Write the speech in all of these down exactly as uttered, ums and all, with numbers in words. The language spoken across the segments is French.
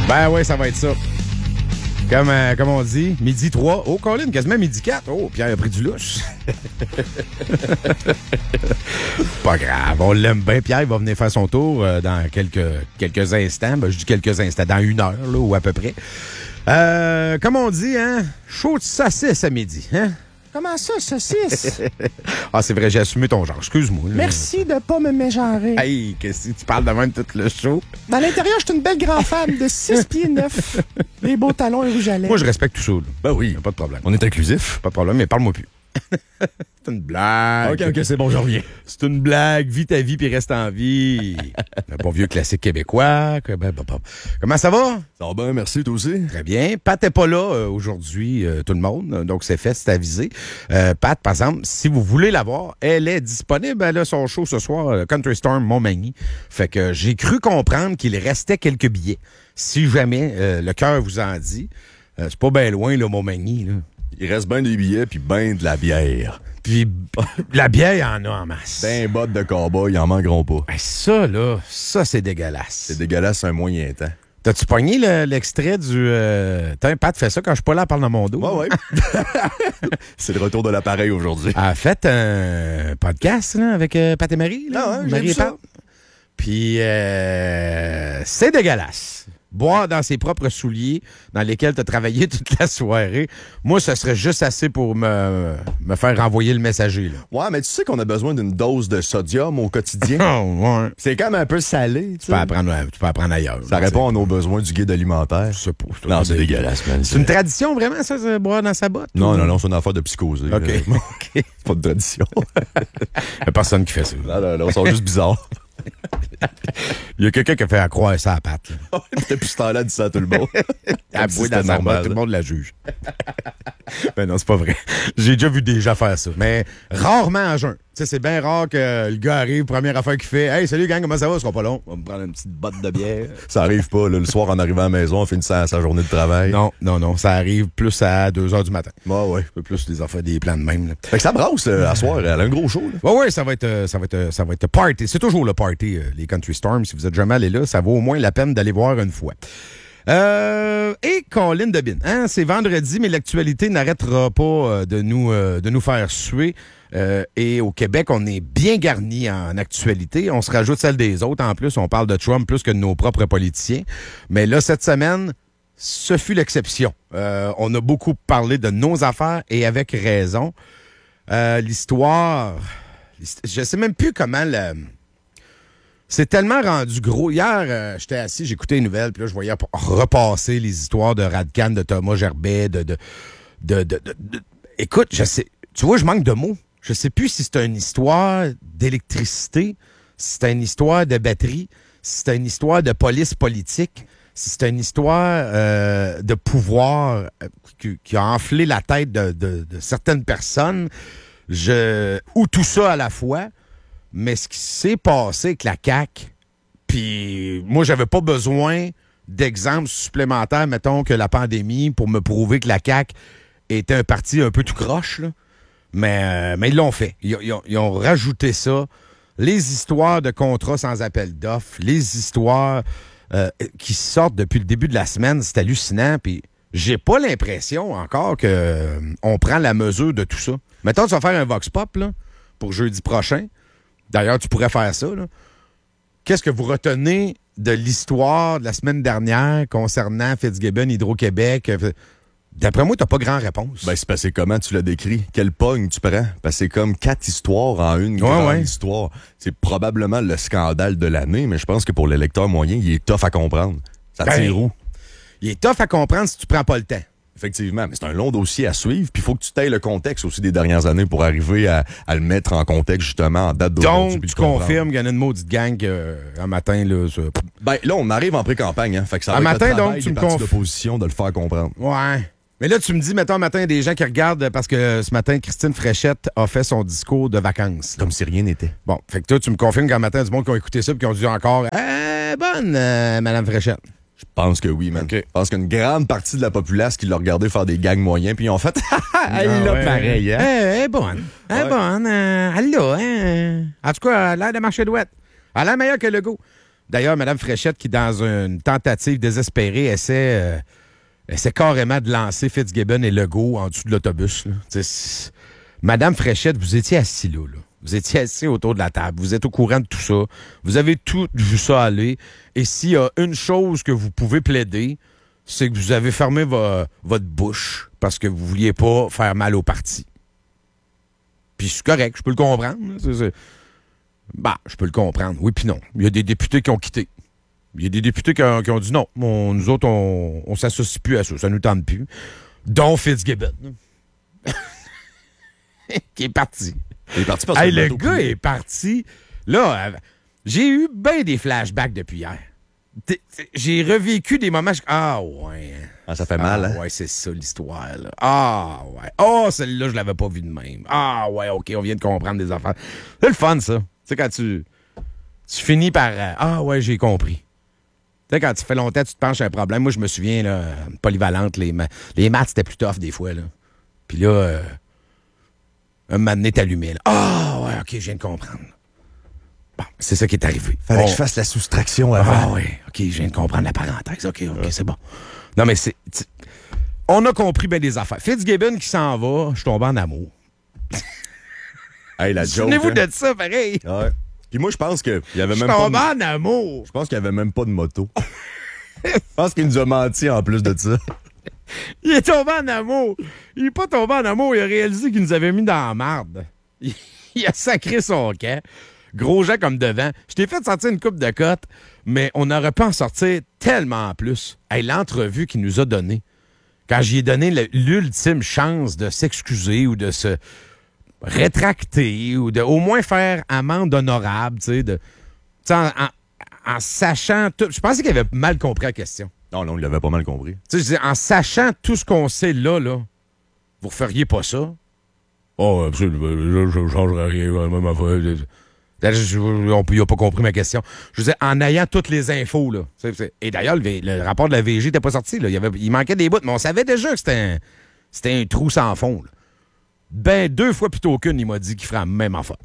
Ben oui, ça va être ça. Comme, euh, comme on dit, midi trois. Oh, Colin, quasiment midi quatre. Oh, Pierre a pris du louche. Pas grave, on l'aime bien. Pierre il va venir faire son tour euh, dans quelques, quelques instants. Ben, je dis quelques instants, dans une heure, là, ou à peu près. Euh, comme on dit, hein, chaud de saucisse à midi, hein? Comment ça, saucisse? Ah, c'est vrai, j'ai assumé ton genre. Excuse-moi. Là. Merci de pas me mégenrer. Hey, qu'est-ce que tu parles de même tout le show? Dans l'intérieur, je suis une belle grande femme de six pieds neuf. Les beaux talons et rouge à lèvres. Moi, je respecte tout ça. Là. Ben oui. Pas de problème. On est inclusif. Pas de problème, mais parle-moi plus. C'est une blague. OK, OK, c'est bon, je reviens. C'est une blague. Vis ta vie puis reste en vie. Un bon vieux classique québécois. Comment ça va? Ça va bien, merci, toi aussi. Très bien. Pat n'est pas là euh, aujourd'hui, euh, tout le monde. Donc, c'est fait, c'est avisé. Euh, Pat, par exemple, si vous voulez la voir, elle est disponible. Elle a son show ce soir, euh, Country Storm Montmagny. Fait que j'ai cru comprendre qu'il restait quelques billets. Si jamais euh, le cœur vous en dit, euh, c'est pas bien loin, le Montmagny, là. Il reste bien des billets puis ben de la bière. Puis la bière, il y en a en masse. Ben bottes de cowboy, ils en manqueront pas. Ben, ça, là, ça, c'est dégueulasse. C'est dégueulasse un moyen temps. T'as-tu pogné le, l'extrait du... Euh... T'as un Pat fait ça quand je suis pas là, elle parle dans mon dos. Ouais, ouais. C'est le retour de l'appareil aujourd'hui. Elle a fait un podcast là, avec euh, Pat et Marie. Là, ah ouais, Marie j'ai et vu ça. Pat. Puis euh, c'est dégueulasse. Boire dans ses propres souliers dans lesquels tu as travaillé toute la soirée, moi, ce serait juste assez pour me, me faire renvoyer le messager. Là. Ouais, mais tu sais qu'on a besoin d'une dose de sodium au quotidien. Oh, ouais. C'est quand même un peu salé. Tu peux apprendre, tu peux apprendre ailleurs. Ça là, répond à nos besoins du guide alimentaire. Je sais pas. Non, c'est dégueulasse, man. C'est une tradition, vraiment, ça, de boire dans sa botte? Non, ou... non, non, c'est une affaire de psychosé. OK. OK. OK. Pas de tradition. Il n'y a personne qui fait ça. Non, non, non, ils sont juste bizarres. Il y a quelqu'un qui a fait à croire ça à Pat. Depuis ce temps-là, dit ça à tout le monde. À si bouer dans c'était sa normal. botte, tout le monde la juge. Ben non, c'est pas vrai. J'ai déjà vu des gens faire ça. Mais rarement à jeun. Tu sais, c'est bien rare que le gars arrive, première affaire qu'il fait. Hey, salut gang, comment ça va? Ce sera pas long. On va me prendre une petite botte de bière. Ça arrive pas, là, le soir en arrivant à la maison, on finit sa, sa journée de travail. Non, non, non. Ça arrive plus à deux heures du matin. Ouais, ouais. Un peu plus des affaires des plans de même. Là. Fait que ça brasse, euh, à soir. Elle a un gros show, là. Ouais, ouais, ça va être, euh, ça va être, euh, ça va être party. C'est toujours le party, euh, les Country Storm. Si vous êtes jamais allé là, ça vaut au moins la peine d'aller voir une fois. Euh, et Colin Debine, hein, c'est vendredi, mais l'actualité n'arrêtera pas euh, de nous euh, de nous faire suer. Euh, et au Québec, on est bien garni en actualité. On se rajoute celle des autres. En plus, on parle de Trump plus que de nos propres politiciens. Mais là, cette semaine, ce fut l'exception. Euh, on a beaucoup parlé de nos affaires et avec raison. Euh, l'histoire, je sais même plus comment le... C'est tellement rendu gros. Hier, euh, j'étais assis, j'écoutais les nouvelles, puis là, je voyais repasser les histoires de Radcan, de Thomas Gerbet, de... de, de, de, de, de... Écoute, je sais... Tu vois, je manque de mots. Je sais plus si c'est une histoire d'électricité, si c'est une histoire de batterie, si c'est une histoire de police politique, si c'est une histoire euh, de pouvoir euh, qui, qui a enflé la tête de, de, de certaines personnes, je ou tout ça à la fois. Mais ce qui s'est passé avec la C A Q, puis moi, j'avais pas besoin d'exemples supplémentaires, mettons, que la pandémie pour me prouver que la C A Q était un parti un peu tout croche, là. Mais, euh, mais ils l'ont fait. Ils, ils, ont, ils ont rajouté ça. Les histoires de contrats sans appel d'offres, les histoires euh, qui sortent depuis le début de la semaine, c'est hallucinant. Puis j'ai pas l'impression encore que euh, on prend la mesure de tout ça. Mettons, tu vas faire un Vox Pop là, pour jeudi prochain. D'ailleurs, tu pourrais faire ça. Là. Qu'est-ce que vous retenez de l'histoire de la semaine dernière concernant Fitzgibbon, Hydro-Québec? D'après moi, t'as pas grand réponse. Ben, c'est passé comment tu l'as décrit? Quelle pogne tu prends? Parce que c'est comme quatre histoires en une ouais, grande ouais. histoire. C'est probablement le scandale de l'année, mais je pense que pour le lecteur moyen, il est tough à comprendre. Ça ben, tire où? Il est tough à comprendre si tu prends pas le temps. Effectivement, mais c'est un long dossier à suivre, puis il faut que tu t'ailles le contexte aussi des dernières années pour arriver à, à le mettre en contexte, justement, en date d'aujourd'hui. Donc, tu confirmes qu'il y en a une maudite gang euh, un matin, là. Ça... Ben, là, on arrive en pré-campagne, hein. Fait que ça va un être matin, le travail donc, tu des me partis conf... d'opposition de le faire comprendre. Ouais. Mais là, tu me dis, mettons, un matin, des gens qui regardent parce que ce matin, Christine Fréchette a fait son discours de vacances. Comme si rien n'était. Bon, fait que toi, tu me confirmes qu'un matin, du monde qui ont écouté ça et qui ont dit encore euh, bonne, euh, Madame Fréchette. Je pense que oui, man. Okay. Je pense qu'une grande partie de la populace qui l'a regardé faire des gags moyens, puis ils ont fait elle Ah l'a ouais. pareil, hein? Elle est bonne. Elle est Ouais. bonne. Euh, elle l'a, hein? En tout cas, elle a l'air de marcher douette. Elle a l'air meilleure que Legault. D'ailleurs, Mme Fréchette, qui, dans une tentative désespérée, essaie, euh, essaie carrément de lancer Fitzgibbon et Legault en dessous de l'autobus. Mme Fréchette, vous étiez assis là, là. Vous étiez assis autour de la table. Vous êtes au courant de tout ça. Vous avez tout vu ça aller. Et s'il y a une chose que vous pouvez plaider, c'est que vous avez fermé vo- votre bouche parce que vous ne vouliez pas faire mal au parti. Puis c'est correct, je peux le comprendre. C'est, c'est... Bah, je peux le comprendre. Oui puis non. Il y a des députés qui ont quitté. Il y a des députés qui ont, qui ont dit non. On, nous autres, on ne s'associe plus à ça. Ça ne nous tente plus. Dont Fitzgibbon. qui est parti. Il est parti parce que hey, le le gars est parti. Là, euh, j'ai eu bien des flashbacks depuis hier. T'sais, j'ai revécu des moments. Je... Ah, ouais. Ah, ça fait mal, ah, hein? Ouais, c'est ça l'histoire, là. Ah, ouais. Oh, celle-là, je l'avais pas vue de même. Ah, ouais, OK, on vient de comprendre des affaires. C'est le fun, ça. Tu sais, quand tu, tu finis par. Euh, ah, ouais, j'ai compris. Tu sais, quand tu fais longtemps, tu te penches à un problème. Moi, je me souviens, là, polyvalente, les, ma- les maths, c'était plus tough des fois, là. Puis là, euh, un moment donné, t'allumais, là. Ah, ouais, OK, je viens de comprendre. Bon, c'est ça qui est arrivé. Fallait On... que je fasse la soustraction avant. Ah, oui, OK, je viens de comprendre la parenthèse. OK, OK, c'est bon. Non, mais c'est. c'est... On a compris bien des affaires. Fitzgibbon qui s'en va, je suis tombé en amour. Hey, la joke. Souvenez-vous hein? de ça, pareil. Ouais. Puis moi, je pense qu'il y avait Je suis même pas. tombé De... en amour. Je pense qu'il y avait même pas de moto. Je pense qu'il nous a menti en plus de ça. Il est tombé en amour. Il est pas tombé en amour, il a réalisé qu'il nous avait mis dans la marde. Il, il a sacré son camp. Gros Jean comme devant. Je t'ai fait sortir une coupe de cote, mais on aurait pu en sortir tellement plus. Hey, l'entrevue qu'il nous a donnée, quand j'y ai donné le- l'ultime chance de s'excuser ou de se rétracter ou de au moins faire amende honorable, tu sais, de, tu sais, en, en- en sachant tout. Je pensais qu'il avait mal compris la question. Non, non, il l'avait pas mal compris. Tu sais, je disais, en sachant tout ce qu'on sait là, là, vous referiez pas ça? Oh, absolument, je, je, je changerais rien, même affaire. Là, je- je- on peut- il n'a pas compris ma question. Je disais, en ayant toutes les infos, là. C'est- c'est- Et d'ailleurs, le, V- le rapport de la V G n'était pas sorti, là. Il, y avait, il manquait des bouts, mais on savait déjà que c'était un, c'était un trou sans fond, là. Ben, deux fois plutôt qu'une, il m'a dit qu'il ferait la même affaire.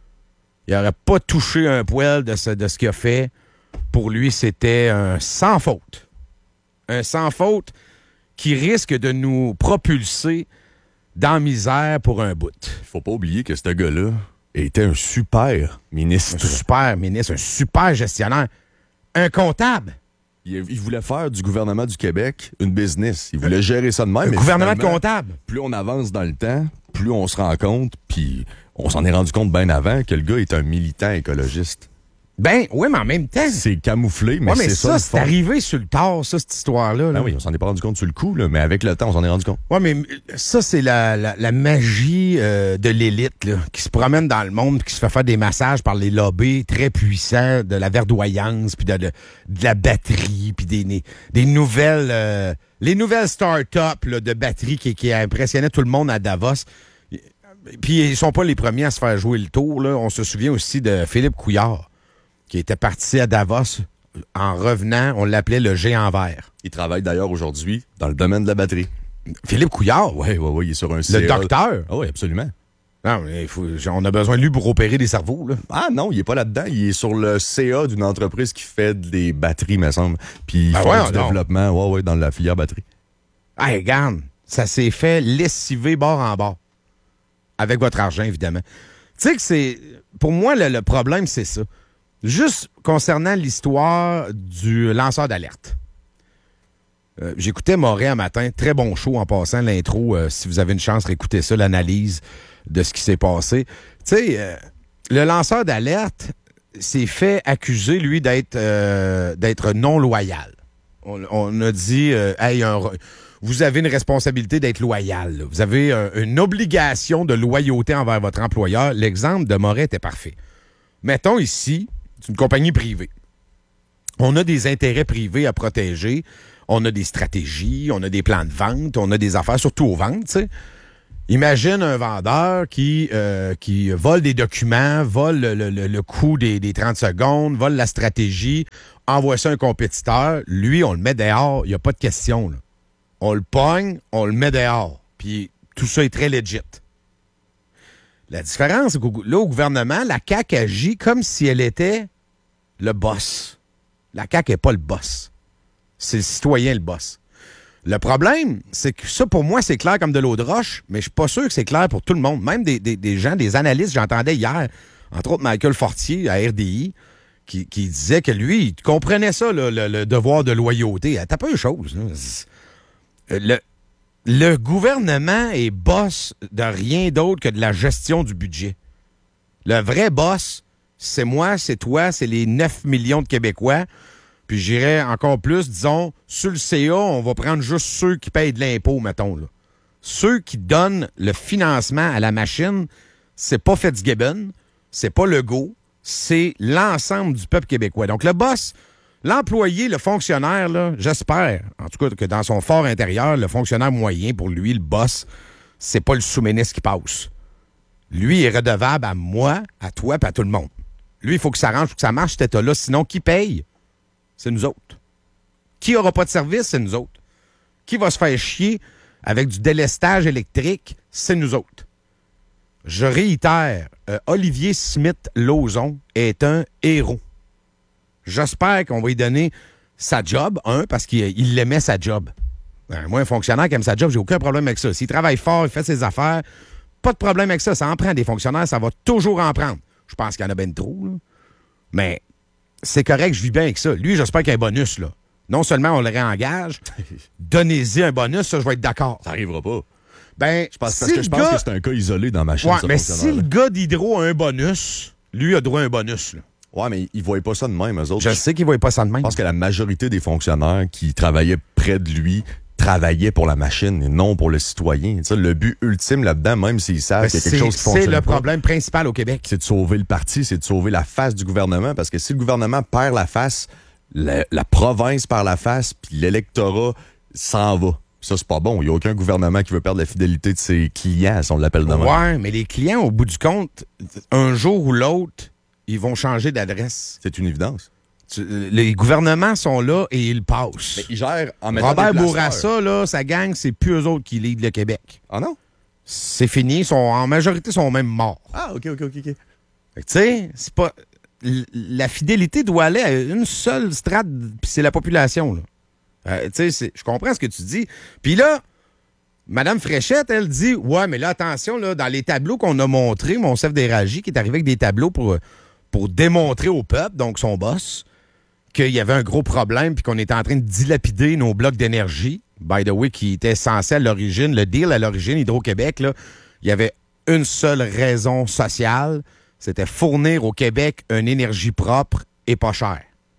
Il n'aurait pas touché un poil de ce, de ce qu'il a fait. Pour lui, c'était un sans faute. Un sans faute qui risque de nous propulser dans la misère pour un bout. Faut pas oublier que ce gars-là était un super Un ministre. super ministre, un super gestionnaire, un comptable. Il, il voulait faire du gouvernement du Québec une business. Il voulait gérer ça de même. Un mais gouvernement de finalement, comptable. Plus on avance dans le temps, plus on se rend compte, puis on s'en est rendu compte bien avant que le gars est un militant écologiste. Ben, oui, mais en même temps. C'est camouflé, mais, Ouais, mais c'est ça, ça, le c'est fond. arrivé sur le tard, ça, cette histoire-là. là. Ben oui, on s'en est pas rendu compte sur le coup, là, mais avec le temps, on s'en est rendu compte. Ouais, mais ça, c'est la, la, la magie euh, de l'élite, là, qui se promène dans le monde, qui se fait faire des massages par les lobbies très puissants de la verdoyance, puis de, de, de la batterie, puis des, des nouvelles... euh, les nouvelles start-up là, de batterie qui, qui impressionnaient tout le monde à Davos. Puis ils sont pas les premiers à se faire jouer le tour. Là. On se souvient aussi de Philippe Couillard, qui était parti à Davos. En revenant, on l'appelait le géant vert. Il travaille d'ailleurs aujourd'hui dans le domaine de la batterie. Philippe Couillard, Oui, oui, oui, il est sur un le C A. docteur. Ah oui, absolument. Non, mais il faut, on a besoin de lui pour opérer des cerveaux. Là. Ah non, il est pas là-dedans. Il est sur le C A d'une entreprise qui fait des batteries, me semble. Puis il Ben fait voyons du donc. développement ouais, ouais, dans la filière batterie. Hey, regarde, ça s'est fait lessiver bord en bord. Avec votre argent, évidemment. Tu sais que c'est... Pour moi, le, le problème, c'est ça. Juste concernant l'histoire du lanceur d'alerte. Euh, j'écoutais Moret un matin, très bon show en passant, l'intro, euh, si vous avez une chance, réécoutez ça, l'analyse de ce qui s'est passé. Tu sais, euh, le lanceur d'alerte s'est fait accuser, lui, d'être euh, d'être non loyal. On, on a dit, euh, hey, un, vous avez une responsabilité d'être loyal. Là. Vous avez euh, une obligation de loyauté envers votre employeur. L'exemple de Moret était parfait. Mettons ici, c'est une compagnie privée. On a des intérêts privés à protéger. On a des stratégies, on a des plans de vente, on a des affaires, surtout aux ventes, tu sais. Imagine un vendeur qui, euh, qui vole des documents, vole le, le, le coût des, des trente secondes, vole la stratégie, envoie ça à un compétiteur. Lui, on le met dehors, il n'y a pas de question. Là. On le pogne, on le met dehors. Puis tout ça est très legit. La différence, c'est que là, au gouvernement, la C A Q agit comme si elle était le boss. La C A Q n'est pas le boss. C'est le citoyen le boss. Le problème, c'est que ça, pour moi, c'est clair comme de l'eau de roche, mais je suis pas sûr que c'est clair pour tout le monde. Même des, des, des gens, des analystes, j'entendais hier, entre autres Michael Fortier à R D I, qui, qui disait que lui, il comprenait ça, là, le, le devoir de loyauté. T'as pas une chose. Là. Le, le gouvernement est boss de rien d'autre que de la gestion du budget. Le vrai boss, c'est moi, c'est toi, c'est les neuf millions de Québécois. Puis j'irais encore plus, disons, sur le C A, on va prendre juste ceux qui payent de l'impôt, mettons. Là. Ceux qui donnent le financement à la machine, c'est pas Fitzgibbon, c'est pas Legault, c'est l'ensemble du peuple québécois. Donc le boss, l'employé, le fonctionnaire, là, j'espère, en tout cas que dans son fort intérieur, le fonctionnaire moyen, pour lui, le boss, c'est pas le sous-ministre qui passe. Lui est redevable à moi, à toi, puis à tout le monde. Lui, il faut que ça arrange, faut que ça marche, cet état-là. Sinon, qui paye? C'est nous autres. Qui n'aura pas de service? C'est nous autres. Qui va se faire chier avec du délestage électrique? C'est nous autres. Je réitère, euh, Olivier Smith-Lauzon est un héros. J'espère qu'on va lui donner sa job, un, parce qu'il il aimait sa job. Ben, moi, un fonctionnaire qui aime sa job, j'ai aucun problème avec ça. S'il travaille fort, il fait ses affaires, pas de problème avec ça. Ça en prend des fonctionnaires, ça va toujours en prendre. Je pense qu'il y en a bien trop, là. Mais c'est correct, je vis bien avec ça. Lui, j'espère qu'il y a un bonus, là. Non seulement on le réengage, donnez-y un bonus, ça, je vais être d'accord. Ça n'arrivera pas. Ben, je pense, si parce que je pense gars... que c'est un cas isolé dans ma chaîne. Ouais, mais si le gars d'Hydro a un bonus, lui a droit à un bonus, là. Ouais, mais ils ne voyaient pas ça de même, eux autres. Je sais qu'ils ne voyaient pas ça de même. Je pense que la majorité des fonctionnaires qui travaillaient près de lui travaillaient pour la machine et non pour le citoyen. Tu sais, le but ultime là-dedans, même s'ils savent ben qu'il y a quelque chose qui fonctionne C'est le pas, problème principal au Québec. C'est de sauver le parti, c'est de sauver la face du gouvernement. Parce que si le gouvernement perd la face, la, la province perd la face, puis l'électorat s'en va. Ça, c'est pas bon. Il n'y a aucun gouvernement qui veut perdre la fidélité de ses clients, si on l'appelle de même. Ouais, mais les clients, au bout du compte, un jour ou l'autre, ils vont changer d'adresse. C'est une évidence. Tu, les gouvernements sont là et ils passent. Mais ils gèrent en mettant Robert des Bourassa, là, sa gang, c'est plus eux autres qui lead le Québec. Ah non? C'est fini. Ils sont, en majorité, sont même morts. Ah, OK, OK, OK. OK. Tu sais, c'est pas... La fidélité doit aller à une seule strate, puis c'est la population, là. Euh, tu sais, je comprends ce que tu dis. Puis là, Mme Fréchette, elle dit, ouais, mais là, attention, là, dans les tableaux qu'on a montrés, mon chef d'éragie qui est arrivé avec des tableaux pour, pour démontrer au peuple, donc son boss, qu'il y avait un gros problème puis qu'on était en train de dilapider nos blocs d'énergie. By the way, qui était censé à l'origine, le deal à l'origine, Hydro-Québec, là, il y avait une seule raison sociale, c'était fournir au Québec une énergie propre et pas chère.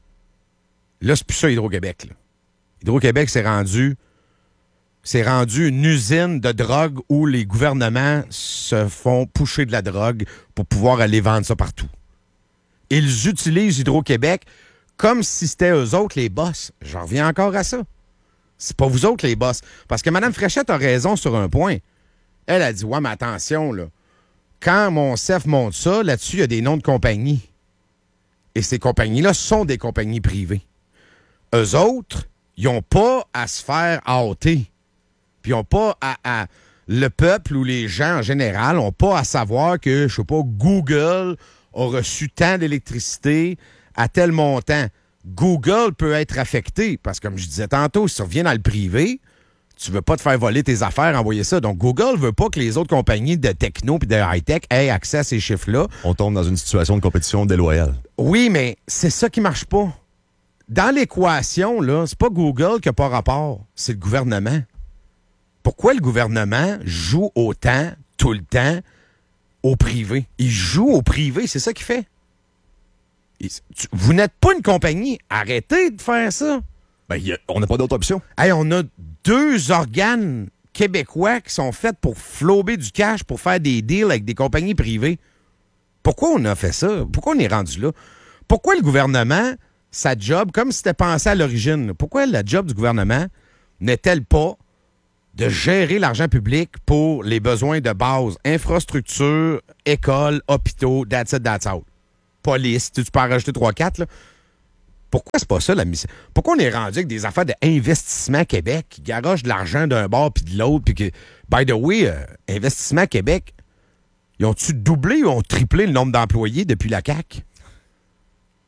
Là, c'est plus ça, Hydro-Québec, là. Hydro-Québec s'est rendu, s'est rendu une usine de drogue où les gouvernements se font pousser de la drogue pour pouvoir aller vendre ça partout. Ils utilisent Hydro-Québec comme si c'était eux autres les boss. J'en reviens encore à ça. C'est pas vous autres les boss. Parce que Mme Fréchette a raison sur un point. Elle a dit, ouais, mais attention, là. Quand mon C E F monte ça, là-dessus, il y a des noms de compagnies. Et ces compagnies-là sont des compagnies privées. Eux autres, ils n'ont pas à se faire hâter. Puis ils n'ont pas à, à... Le peuple ou les gens en général n'ont pas à savoir que, je sais pas, Google a reçu tant d'électricité à tel montant. Google peut être affecté parce que, comme je disais tantôt, si tu reviens dans le privé, tu veux pas te faire voler tes affaires, envoyer ça. Donc, Google veut pas que les autres compagnies de techno et de high-tech aient accès à ces chiffres-là. On tombe dans une situation de compétition déloyale. Oui, mais c'est ça qui marche pas. Dans l'équation, là, c'est pas Google qui n'a pas rapport, c'est le gouvernement. Pourquoi le gouvernement joue autant, tout le temps, au privé? Il joue au privé, c'est ça qu'il fait. Il, tu, vous n'êtes pas une compagnie. Arrêtez de faire ça. Ben, y a, on n'a pas d'autre option. Hey, on a deux organes québécois qui sont faits pour flober du cash, pour faire des deals avec des compagnies privées. Pourquoi on a fait ça? Pourquoi on est rendu là? Pourquoi le gouvernement, sa job, comme c'était pensé à l'origine, pourquoi la job du gouvernement n'est-elle pas de gérer l'argent public pour les besoins de base, infrastructure, écoles, hôpitaux, that's it, that's out. Police, tu peux en rajouter trois quatre, là. Pourquoi c'est pas ça la mission? Pourquoi on est rendu avec des affaires d'Investissement Québec qui garochent de l'argent d'un bord puis de l'autre, puis que, by the way, euh, Investissement Québec, ils ont-tu doublé ou ont triplé le nombre d'employés depuis la C A Q?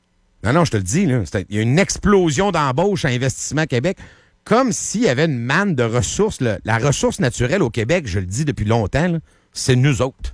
Non, non, je te le dis, là. Il y a une explosion d'embauche à Investissement Québec. Comme s'il y avait une manne de ressources. Là. La ressource naturelle au Québec, je le dis depuis longtemps, là, c'est nous autres.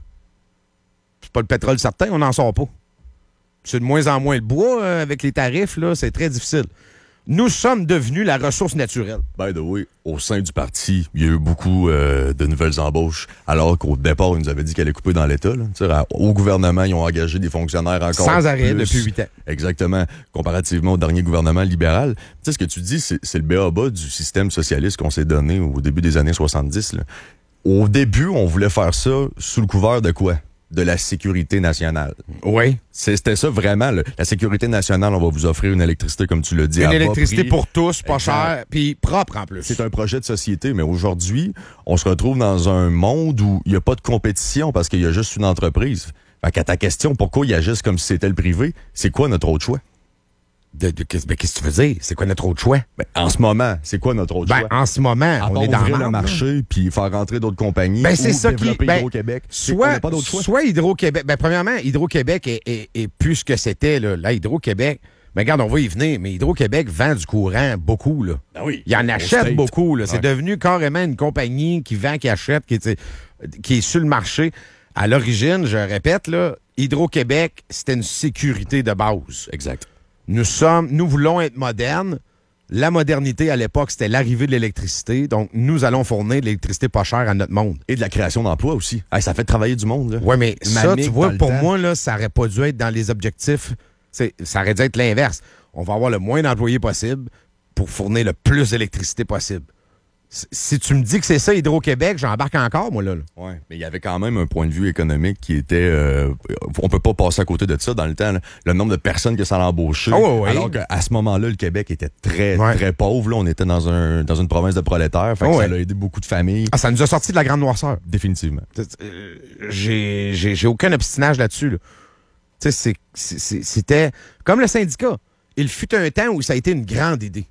C'est pas le pétrole certain, on n'en sort pas. C'est de moins en moins le bois euh, avec les tarifs, là, c'est très difficile. Nous sommes devenus la ressource naturelle. By the way, au sein du parti, il y a eu beaucoup euh, de nouvelles embauches, alors qu'au départ, ils nous avaient dit qu'elle allait couper dans l'État. Là. Tu sais, au gouvernement, ils ont engagé des fonctionnaires encore Sans arrêt plus, depuis huit ans. Exactement, comparativement au dernier gouvernement libéral. Tu sais, ce que tu dis, c'est, c'est le b a ba du système socialiste qu'on s'est donné au début des années soixante-dix. Là. Au début, on voulait faire ça sous le couvert de quoi? De la sécurité nationale. Oui. C'était ça vraiment. Là. La sécurité nationale, on va vous offrir une électricité, comme tu l'as dit. Une à électricité bas prix. pour tous, pas Exact. cher, puis propre en plus. C'est un projet de société, mais aujourd'hui, on se retrouve dans un monde où il n'y a pas de compétition parce qu'il y a juste une entreprise. Fait qu'à ta question, pourquoi il agissent comme si c'était le privé, c'est quoi notre autre choix? De, de, qu'est-ce, ben, qu'est-ce que tu veux dire? C'est quoi notre autre choix? Ben, en ce moment, c'est quoi notre autre Ben, choix? en ce moment, À on part est dans ouvrir le le marché puis faire rentrer d'autres compagnies Ben, ou c'est ça qui développer ben, Hydro-Québec. C'est- on Soit, n'a pas d'autre choix. soit Hydro-Québec. Ben, premièrement, Hydro-Québec est, est, est plus ce que c'était. Là, là Hydro-Québec, ben, regarde, on va y venir, mais Hydro-Québec vend du courant beaucoup. Là. Ben oui. Il en Au achète State. beaucoup. Là. C'est Ouais. devenu carrément une compagnie qui vend, qui achète, qui est, qui est sur le marché. À l'origine, je répète, là, Hydro-Québec, c'était une sécurité de base. Exact. Nous sommes, nous voulons être modernes. La modernité, à l'époque, c'était l'arrivée de l'électricité. Donc, nous allons fournir de l'électricité pas chère à notre monde. Et de la création d'emplois aussi. Hey, ça fait travailler du monde. Là. Oui, mais ça, Manique tu vois, dans le pour temps. moi, là, ça aurait pas dû être dans les objectifs. C'est, ça aurait dû être l'inverse. On va avoir le moins d'employés possible pour fournir le plus d'électricité possible. Si- Si tu me dis que c'est ça, Hydro-Québec, j'embarque encore, moi, là. là. Ouais, mais il y avait quand même un point de vue économique qui était... Euh, on peut pas passer à côté de ça dans le temps. Là. Le nombre de personnes que ça a embauché. Ah ouais, ouais. Alors qu'à ce moment-là, le Québec était très, Ouais. très pauvre. Là. On était dans, un, dans une province de prolétaires. Fait que Ah ouais. ça a aidé beaucoup de familles. Ah, ça nous a sorti de la grande noirceur. Définitivement. Euh, J'ai, j'ai, j'ai aucun obstinage là-dessus. Là. Tu sais, c'est- c'est- c'est- c'était comme le syndicat. Il fut un temps où ça a été une grande idée.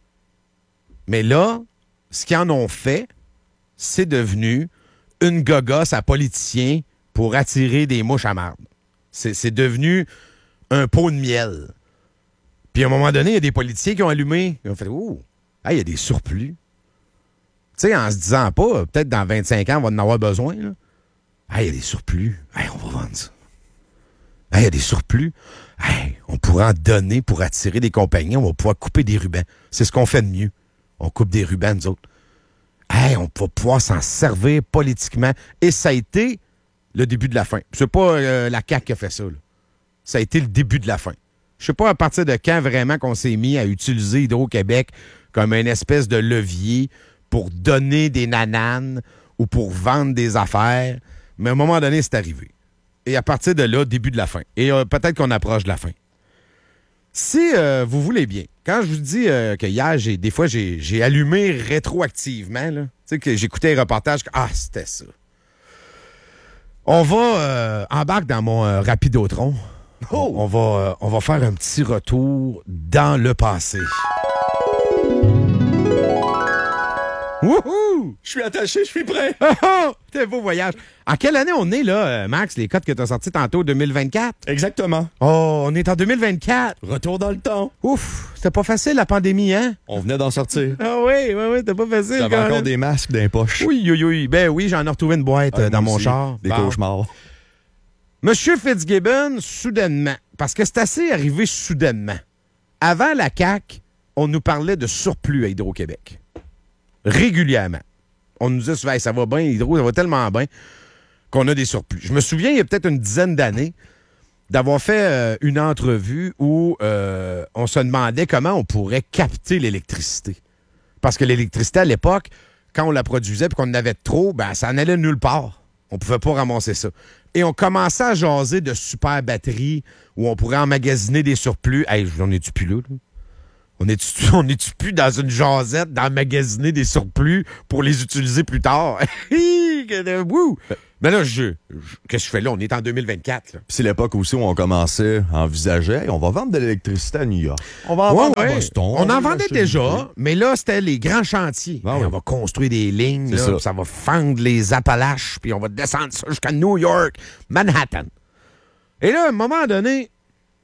Mais là, ce qu'ils en ont fait, c'est devenu une gogosse à politiciens pour attirer des mouches à marde. C'est, c'est devenu un pot de miel. Puis à un moment donné, il y a des politiciens qui ont allumé. Ils ont fait « Oh, ah, il y a des surplus. » Tu sais, en se disant pas, peut-être dans vingt-cinq ans, on va en avoir besoin. Là. Ah, il y a des surplus. Hey, on va vendre ça. Ah, il y a des surplus. Hey, on pourra en donner pour attirer des compagnies. On va pouvoir couper des rubans. C'est ce qu'on fait de mieux. On coupe des rubans, nous autres. Hey, on va pouvoir s'en servir politiquement. Et ça a été le début de la fin. C'est pas euh, la C A Q qui a fait ça. Là. Ça a été le début de la fin. Je sais pas à partir de quand vraiment qu'on s'est mis à utiliser Hydro-Québec comme une espèce de levier pour donner des nananes ou pour vendre des affaires. Mais à un moment donné, c'est arrivé. Et à partir de là, début de la fin. Et euh, peut-être qu'on approche de la fin. Si euh, vous voulez bien, quand je vous dis euh, que hier, j'ai, des fois, j'ai, j'ai allumé rétroactivement, là, tu sais, que j'écoutais les reportages, que, ah, c'était ça. On va euh, embarquer dans mon euh, Rapidotron. Oh! On, va, euh, on va faire un petit retour dans le passé. Wouhou! Je suis attaché, je suis prêt. Oh, oh! C'était un beau voyage. En quelle année on est, là, euh, Max, les codes que tu as sortis tantôt, deux mille vingt-quatre? Exactement. Oh, on est en deux mille vingt-quatre. Retour dans le temps. Ouf, c'était pas facile, la pandémie, hein? On venait d'en sortir. Ah oui, oui, oui, c'était pas facile. J'avais quand encore même. des masques dans les poches. Oui, oui, oui. Ben oui, j'en ai retrouvé une boîte Ah, euh, dans moi mon aussi. char. Des Bon. cauchemars. Monsieur Fitzgibbon, soudainement, parce que c'est assez arrivé soudainement. Avant la C A Q, on nous parlait de surplus à Hydro-Québec. Régulièrement. On nous disait souvent, hey, ça va bien, Hydro, ça va tellement bien qu'on a des surplus. Je me souviens, il y a peut-être une dizaine d'années, d'avoir fait euh, une entrevue où euh, on se demandait comment on pourrait capter l'électricité. Parce que l'électricité, à l'époque, quand on la produisait et qu'on en avait trop, ben, ça en allait nulle part. On pouvait pas ramasser ça. Et on commençait à jaser de super batteries où on pourrait emmagasiner des surplus. Hey, on est-tu plus là, là? On est-tu, on est-tu plus dans une jasette d'emmagasiner des surplus pour les utiliser plus tard? Wouh! Mais là, je, je- qu'est-ce que je fais là? On est en deux mille vingt-quatre. Là. Puis c'est l'époque aussi où on commençait à envisager, hey, on va vendre de l'électricité à New York. On va en Ouais, vendre à ouais. Boston. On va en vendait acheter déjà, du- mais là, c'était les grands chantiers. Ah Hey, oui. On va construire des lignes, C'est là, ça. puis ça va fendre les Appalaches, puis on va descendre ça jusqu'à New York, Manhattan. Et là, à un moment donné,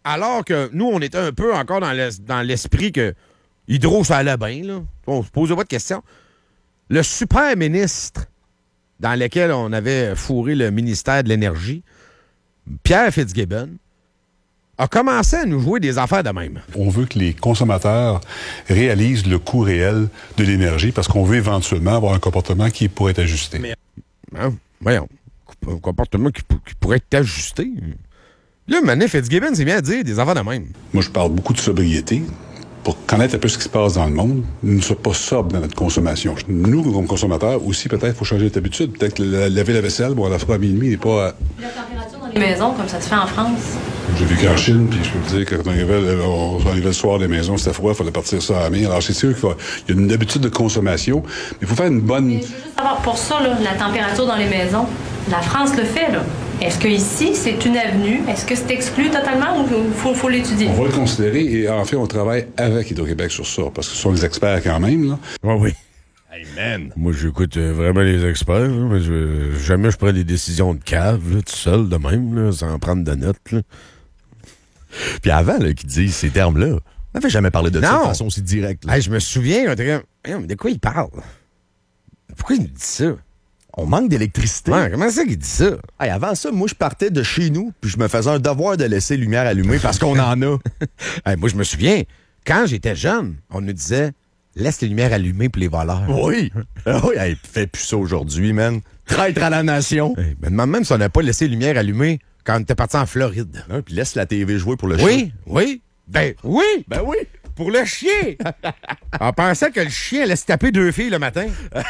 alors que nous, on était un peu encore dans, l'es- dans l'esprit que Hydro, ça allait bien, là. On se posait pas de questions. Le super ministre dans lequel on avait fourré le ministère de l'Énergie, Pierre Fitzgibbon, a commencé à nous jouer des affaires de même. On veut que les consommateurs réalisent le coût réel de l'énergie parce qu'on veut éventuellement avoir un comportement qui pourrait être ajusté. Mais, hein, voyons, un comportement qui, qui pourrait être ajusté. Là, Mané Fitzgibbon s'est mis à dire des affaires de même. Moi, je parle beaucoup de sobriété. Pour connaître un peu ce qui se passe dans le monde, nous ne sommes pas sobres dans notre consommation. Nous, comme consommateurs, aussi, peut-être, il faut changer d'habitude. Peut-être que la, laver la vaisselle, bon, à la fois à minuit, n'est pas... À... La température dans les maisons, comme ça se fait en France. J'ai vécu en Chine, puis je peux vous dire que quand on arrivait, on arrivait le soir des maisons, c'était froid, il fallait partir ça à la main. Alors, c'est sûr qu'il faut, y a une habitude de consommation, mais il faut faire une bonne... Mais je veux juste savoir, pour ça, là, la température dans les maisons, la France le fait, là. Est-ce que ici, c'est une avenue? Est-ce que c'est exclu totalement ou il faut, faut l'étudier? On va le considérer et en fait, on travaille avec Hydro-Québec sur ça, parce que ce sont les experts quand même, là. Ah oui. Hey, man! Moi, j'écoute euh, vraiment les experts. Là, mais je, jamais je prends des décisions de cave, là, tout seul, de même, là, sans prendre de notes. Là. Puis avant là, qu'ils disent ces termes-là, on n'avait jamais parlé de ça Non. de façon aussi directe. là. Hey, je me souviens, on était comme, Hey, mais de quoi il parle? Pourquoi il nous dit ça? On manque d'électricité. Ouais, comment c'est qu'il dit ça? Hey, avant ça, moi, je partais de chez nous, puis je me faisais un devoir de laisser lumière allumée parce qu'on en a. Hey, moi, je me souviens, quand j'étais jeune, on nous disait laisse les lumières allumées pour les voleurs. Oui. Ah oui, hey, fais plus ça aujourd'hui, man. Traître à la nation. Hey, me demande même si on n'a pas laissé les lumières allumées quand on était parti en Floride. Hein, puis laisse la T V jouer pour le Oui, chien. oui. Ben oui, Ben oui. pour le chien. On pensait que le chien allait se taper deux filles le matin.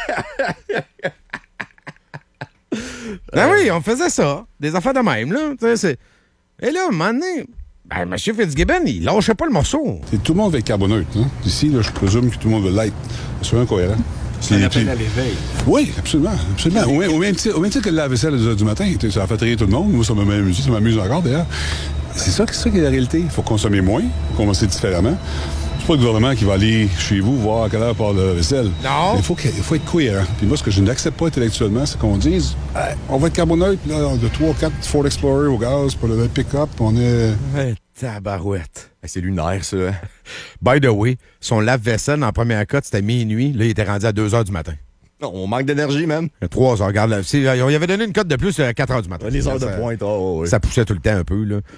Ben oui, on faisait ça. Des affaires de même, là. Tu sais, c'est- Et là, à un moment donné, ben, M. Fitzgibbon, il lâchait pas le morceau. C'est tout le monde va être carboneutre, hein. Ici, là, je présume que tout le monde veut l'être. Soyons cohérents. C'est un appel à l'éveil. Oui, absolument, absolument. Au même, au même titre, au même titre que le lave-vaisselle à deux heures du matin, tu sais, ça a fait rire tout le monde. Moi, ça m'a amusé, ça m'amuse encore, d'ailleurs. C'est ça, c'est ça qui est la réalité. Il faut consommer moins, il faut consommer différemment. C'est pas le gouvernement qui va aller chez vous voir à quelle heure part la vaisselle. Non. Mais il faut, qu'il- il faut être cohérent. Puis moi, ce que je n'accepte pas intellectuellement, c'est qu'on dise hey, on va être carboneutre, puis là, de trois quatre Ford Explorer au gaz pour le pick-up, on est... Ouais, tabarouette. Hey, c'est lunaire, ça. hein. By the way, son lave-vaisselle, en première cote, c'était minuit. Là, il était rendu à deux heures du matin. Non, on manque d'énergie, man. trois heures, regarde. Là, c'est- on y avait donné une cote de plus à quatre heures du matin. Les heures de Ça- pointe, oh, oui. Ça poussait tout le temps un peu, là.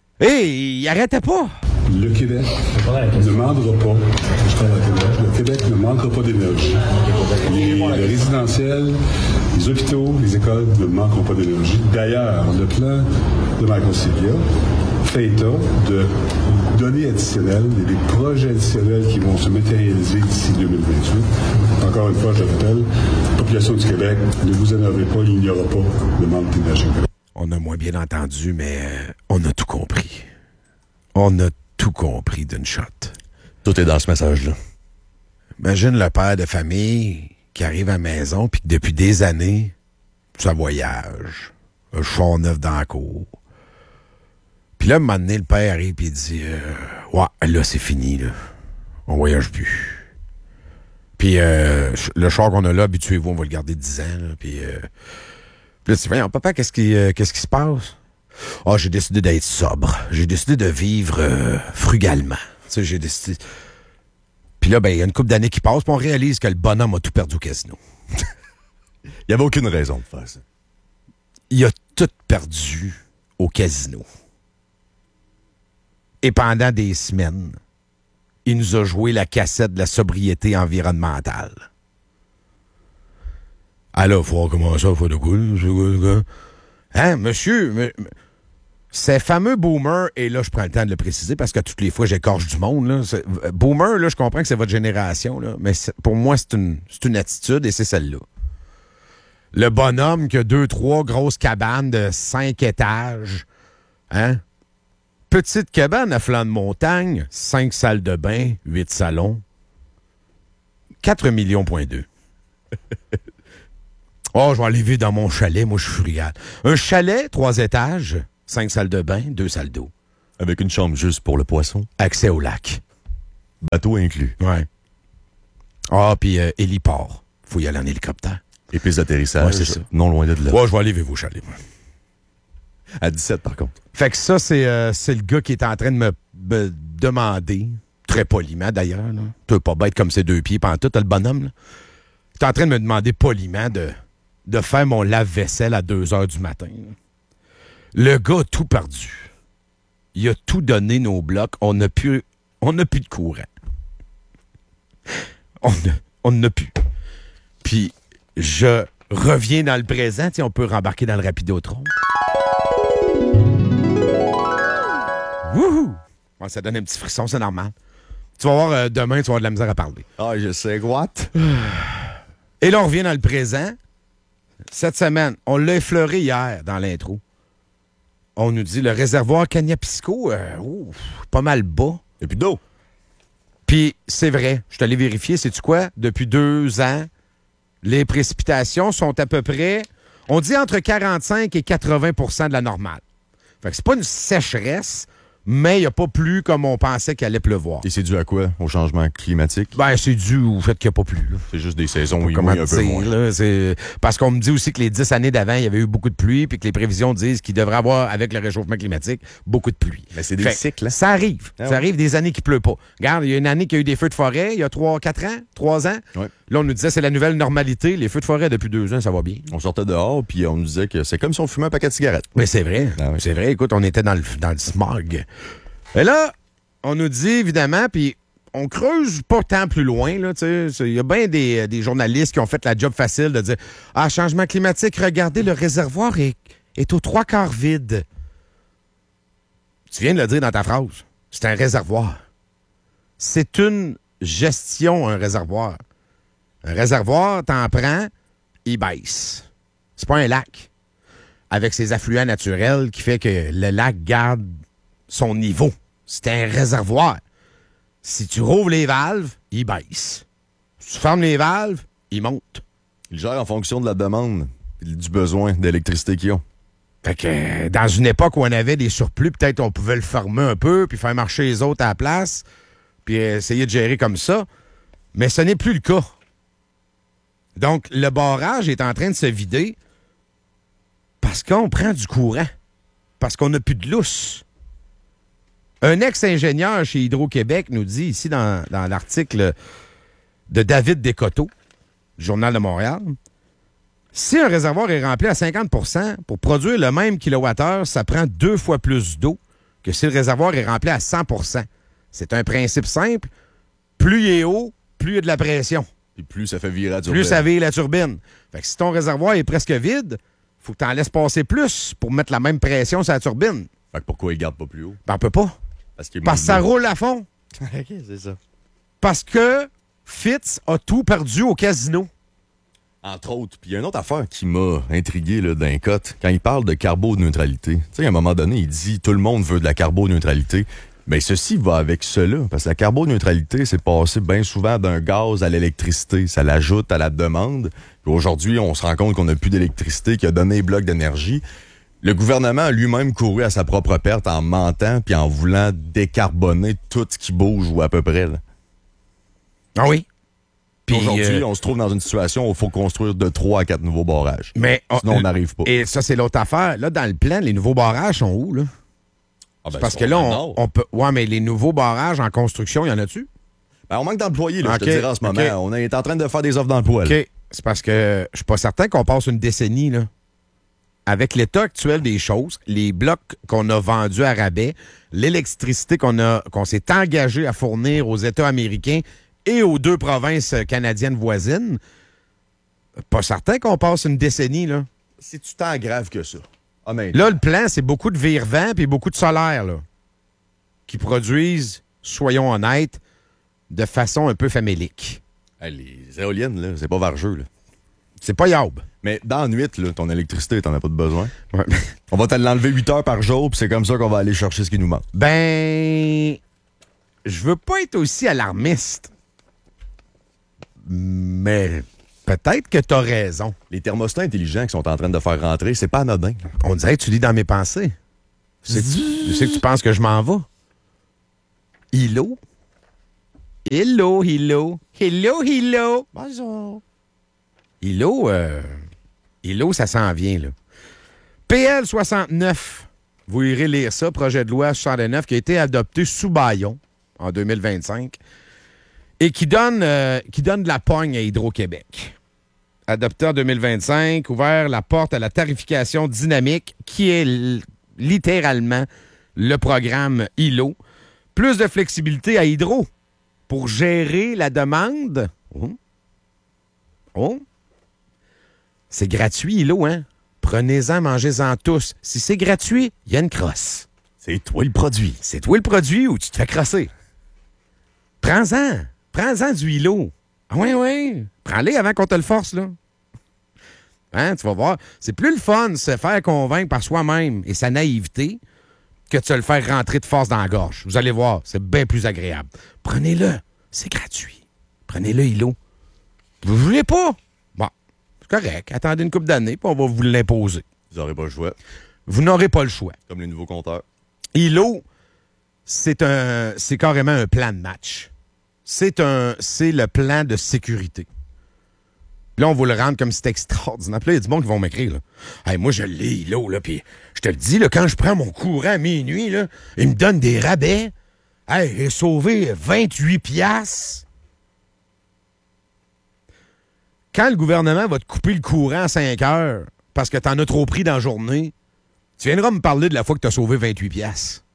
Et il arrêtait pas. Le Québec ne demandera pas, je parle à Québec, le Québec ne manquera pas d'énergie. Les, le résidentiel, les hôpitaux, les écoles ne manqueront pas d'énergie. D'ailleurs, le plan de Michael Sylvia fait état de données additionnelles et des projets additionnels qui vont se matérialiser d'ici deux mille vingt-huit. Encore une fois, je le rappelle, population du Québec, ne vous énervez pas, il n'y aura pas de manque d'énergie. On a moins bien entendu, mais euh, on a tout compris. On a tout compris d'une shot. Tout est dans ce message-là. Imagine le père de famille qui arrive à la maison puis que depuis des années, ça voyage. Un char neuf dans la cour. Puis là, un moment donné, le père arrive et il dit euh, ouais, là, c'est fini, là. On voyage plus. Puis euh, le char qu'on a là, habituez-vous, on va le garder dix ans, là. Puis euh, Puis là, tu dis, voyons, papa, qu'est-ce qui, euh, qu'est-ce qui se passe? Ah, oh, j'ai décidé d'être sobre. J'ai décidé de vivre euh, frugalement. Tu sais, j'ai décidé... Puis là, ben, il y a une couple d'années qui passent, puis on réalise que le bonhomme a tout perdu au casino. Il n'y avait aucune raison de faire ça. Il a tout perdu au casino. Et pendant des semaines, il nous a joué la cassette de la sobriété environnementale. Alors, il faut voir comment ça, faut de quoi? Hein, monsieur, me, me, ces fameux boomers, et là, je prends le temps de le préciser parce que toutes les fois, j'écorche du monde. Là, boomer, là, je comprends que c'est votre génération, là, mais pour moi, c'est une, c'est une attitude et c'est celle-là. Le bonhomme qui a deux, trois grosses cabanes de cinq étages, hein? Petite cabane à flanc de montagne, cinq salles de bain, huit salons, quatre millions point deux. Oh, je vais aller vivre dans mon chalet, moi je suis frugal. Un chalet, trois étages, cinq salles de bain, deux salles d'eau. Avec une chambre juste pour le poisson. Accès au lac. Bateau inclus. Ouais. Ah, puis euh, héliport. Faut y aller en hélicoptère. Et puis d'atterrissage. Ouais, c'est ça. Non loin de là. Ouais, je vais aller vivre au chalet, moi. À dix-sept, par contre. Fait que ça, c'est, euh, c'est le gars qui est en train de me, me demander, très poliment d'ailleurs, là. Tu veux pas bête comme ses deux pieds pantoute, t'as le bonhomme, là. Tu es en train de me demander poliment de, de faire mon lave-vaisselle à deux heures du matin, là. Le gars a tout perdu. Il a tout donné, nos blocs. On n'a plus, on n'a plus de courant. On n'a on n'a plus. Puis, je reviens dans le présent. T'sais, on peut rembarquer dans le Rapidotron. Wouhou! Bon, ça donne un petit frisson, c'est normal. Tu vas voir, euh, demain, tu vas avoir de la misère à parler. Ah, je sais, what? Et là, on revient dans le présent. Cette semaine, on l'a effleuré hier dans l'intro. On nous dit le réservoir Cagnapisco, euh, oh, pas mal bas. Et puis d'eau. Puis c'est vrai, je suis allé vérifier, sais-tu quoi? Depuis deux ans, les précipitations sont à peu près, on dit entre quarante-cinq et quatre-vingts pour cent de la normale. Fait que c'est pas une sécheresse, mais il n'y a pas plu comme on pensait qu'il allait pleuvoir. Et c'est dû à quoi? Au changement climatique? Ben, c'est dû au fait qu'il n'y a pas plu. Là. C'est juste des saisons où il Comment mouille un peu dire, moins. là, c'est... Parce qu'on me dit aussi que les dix années d'avant, il y avait eu beaucoup de pluie, puis que les prévisions disent qu'il devrait avoir, avec le réchauffement climatique, beaucoup de pluie. Mais c'est des Fait, cycles, hein? Ça arrive. Ah ça ouais. arrive des années qui ne pleut pas. Regarde, il y a une année qu'il y a eu des feux de forêt, il y a trois, quatre ans, trois ans. Ouais. Là, on nous disait c'est la nouvelle normalité. Les feux de forêt depuis deux ans, ça va bien. On sortait dehors, puis on nous disait que c'est comme si on fumait un paquet de cigarettes. Mais c'est vrai. Ah oui. C'est vrai. Écoute, on était dans le, dans le smog. Et là, on nous dit, évidemment, puis on creuse pas tant plus loin, là, tu sais. Il y a bien des, des journalistes qui ont fait la job facile de dire « Ah, changement climatique, regardez, le réservoir est, est aux trois quarts vide. » Tu viens de le dire dans ta phrase. C'est un réservoir. C'est une gestion, un réservoir. Un réservoir, t'en prends, il baisse. C'est pas un lac. Avec ses affluents naturels qui fait que le lac garde son niveau. C'est un réservoir. Si tu rouvres les valves, il baisse. Si tu fermes les valves, il monte. Ils gèrent en fonction de la demande et du besoin d'électricité qu'ils ont. Fait que euh, dans une époque où on avait des surplus, peut-être on pouvait le fermer un peu, puis faire marcher les autres à la place, puis essayer de gérer comme ça. Mais ce n'est plus le cas. Donc, le barrage est en train de se vider parce qu'on prend du courant. Parce qu'on n'a plus de lousse. Un ex-ingénieur chez Hydro-Québec nous dit ici dans, dans l'article de David Descoteaux, du Journal de Montréal, si un réservoir est rempli à cinquante pour cent, pour produire le même kilowattheure, ça prend deux fois plus d'eau que si le réservoir est rempli à cent pour cent. C'est un principe simple. Plus il est haut, plus il y a de la pression. Puis plus ça fait virer la turbine. Plus ça vire la turbine. Fait que si ton réservoir est presque vide, faut que tu en laisses passer plus pour mettre la même pression sur la turbine. Fait que pourquoi ils gardent pas plus haut? Ben, on peut pas. Parce, qu'il Parce que ça roule à fond. OK, c'est ça. Parce que Fitz a tout perdu au casino. Entre autres. Puis il y a une autre affaire qui m'a intrigué là, d'un cote. Quand il parle de carboneutralité, tu sais, à un moment donné, il dit tout le monde veut de la carboneutralité. Bien, ceci va avec cela. Parce que la carboneutralité, c'est passé bien souvent d'un gaz à l'électricité. Ça l'ajoute à la demande. Puis aujourd'hui, on se rend compte qu'on n'a plus d'électricité, qui a donné les blocs d'énergie. Le gouvernement a lui-même couru à sa propre perte en mentant puis en voulant décarboner tout ce qui bouge ou à peu près. Là. Ah oui? Puis aujourd'hui, euh, on se trouve dans une situation où il faut construire de trois à quatre nouveaux barrages. Mais, Sinon, on n'arrive pas. Et ça, c'est l'autre affaire. Là, dans le plan, les nouveaux barrages sont où, là? Ah ben, Parce ils que sont là, dans le on, nord. on peut. Ouais, mais les nouveaux barrages en construction, il y en a-tu? Ben, on manque d'employés, là, Ok, je te dirais en ce moment. ok. On est en train de faire des offres d'emploi. là. OK. C'est parce que je suis pas certain qu'on passe une décennie, là. Avec l'état actuel des choses, les blocs qu'on a vendus à rabais, l'électricité qu'on a qu'on s'est engagé à fournir aux États américains et aux deux provinces canadiennes voisines, pas certain qu'on passe une décennie, là. C'est-tu tant grave que ça? Ah, mais Là, le plan, c'est beaucoup de vire-vent puis beaucoup de solaire, là, qui produisent, soyons honnêtes, de façon un peu famélique. hey, les éoliennes, là, c'est pas vargeux. Là. C'est pas yaube. Mais dans la nuit, là, ton électricité, t'en as pas de besoin. Ouais. On va te l'enlever huit heures par jour, puis c'est comme ça qu'on va aller chercher ce qui nous manque. Ben, je veux pas être aussi alarmiste, mais peut-être que t'as raison. Les thermostats intelligents qui sont en train de faire rentrer, c'est pas anodin. On dirait que tu lis dans mes pensées. Je sais que tu, je sais que tu penses que je m'en vais. Hello? Hello, hello. Hello, hello. Bonjour. Hello, euh, hello, ça s'en vient, là. P L soixante-neuf, vous irez lire ça, projet de loi soixante-neuf qui a été adopté sous Bayon en deux mille vingt-cinq et qui donne, euh, qui donne de la pogne à Hydro-Québec. Adopté en deux mille vingt-cinq, ouvert la porte à la tarification dynamique qui est l- littéralement le programme I L O. Plus de flexibilité à Hydro pour gérer la demande. Oh. Oh. C'est gratuit, I L O, hein? Prenez-en, mangez-en tous. Si c'est gratuit, il y a une crosse. C'est toi le produit. C'est toi le produit ou tu te fais crosser. Prends-en. Prends-en du I L O. Ah oui, oui. Prends-les avant qu'on te le force, là. Hein, tu vas voir. C'est plus le fun de se faire convaincre par soi-même et sa naïveté que de se le faire rentrer de force dans la gorge. Vous allez voir, c'est bien plus agréable. Prenez-le. C'est gratuit. Prenez-le, I L O. Vous ne voulez pas? Bon, c'est correct. Attendez une couple d'années, puis on va vous l'imposer. Vous n'aurez pas le choix. Vous n'aurez pas le choix. Comme les nouveaux compteurs. I L O, c'est un, c'est carrément un plan de match. C'est un, c'est le plan de sécurité. Puis là, on va le rendre comme si c'était extraordinaire. Puis là, il y a du monde qui vont m'écrire, là. Hey, moi, je l'ai, I L O, là, puis je te le dis, là, quand je prends mon courant à minuit, là, il me donne des rabais. Hey, j'ai sauvé vingt-huit piastres. Quand le gouvernement va te couper le courant à cinq heures parce que t'en as trop pris dans la journée, tu viendras me parler de la fois que t'as sauvé vingt-huit piastres.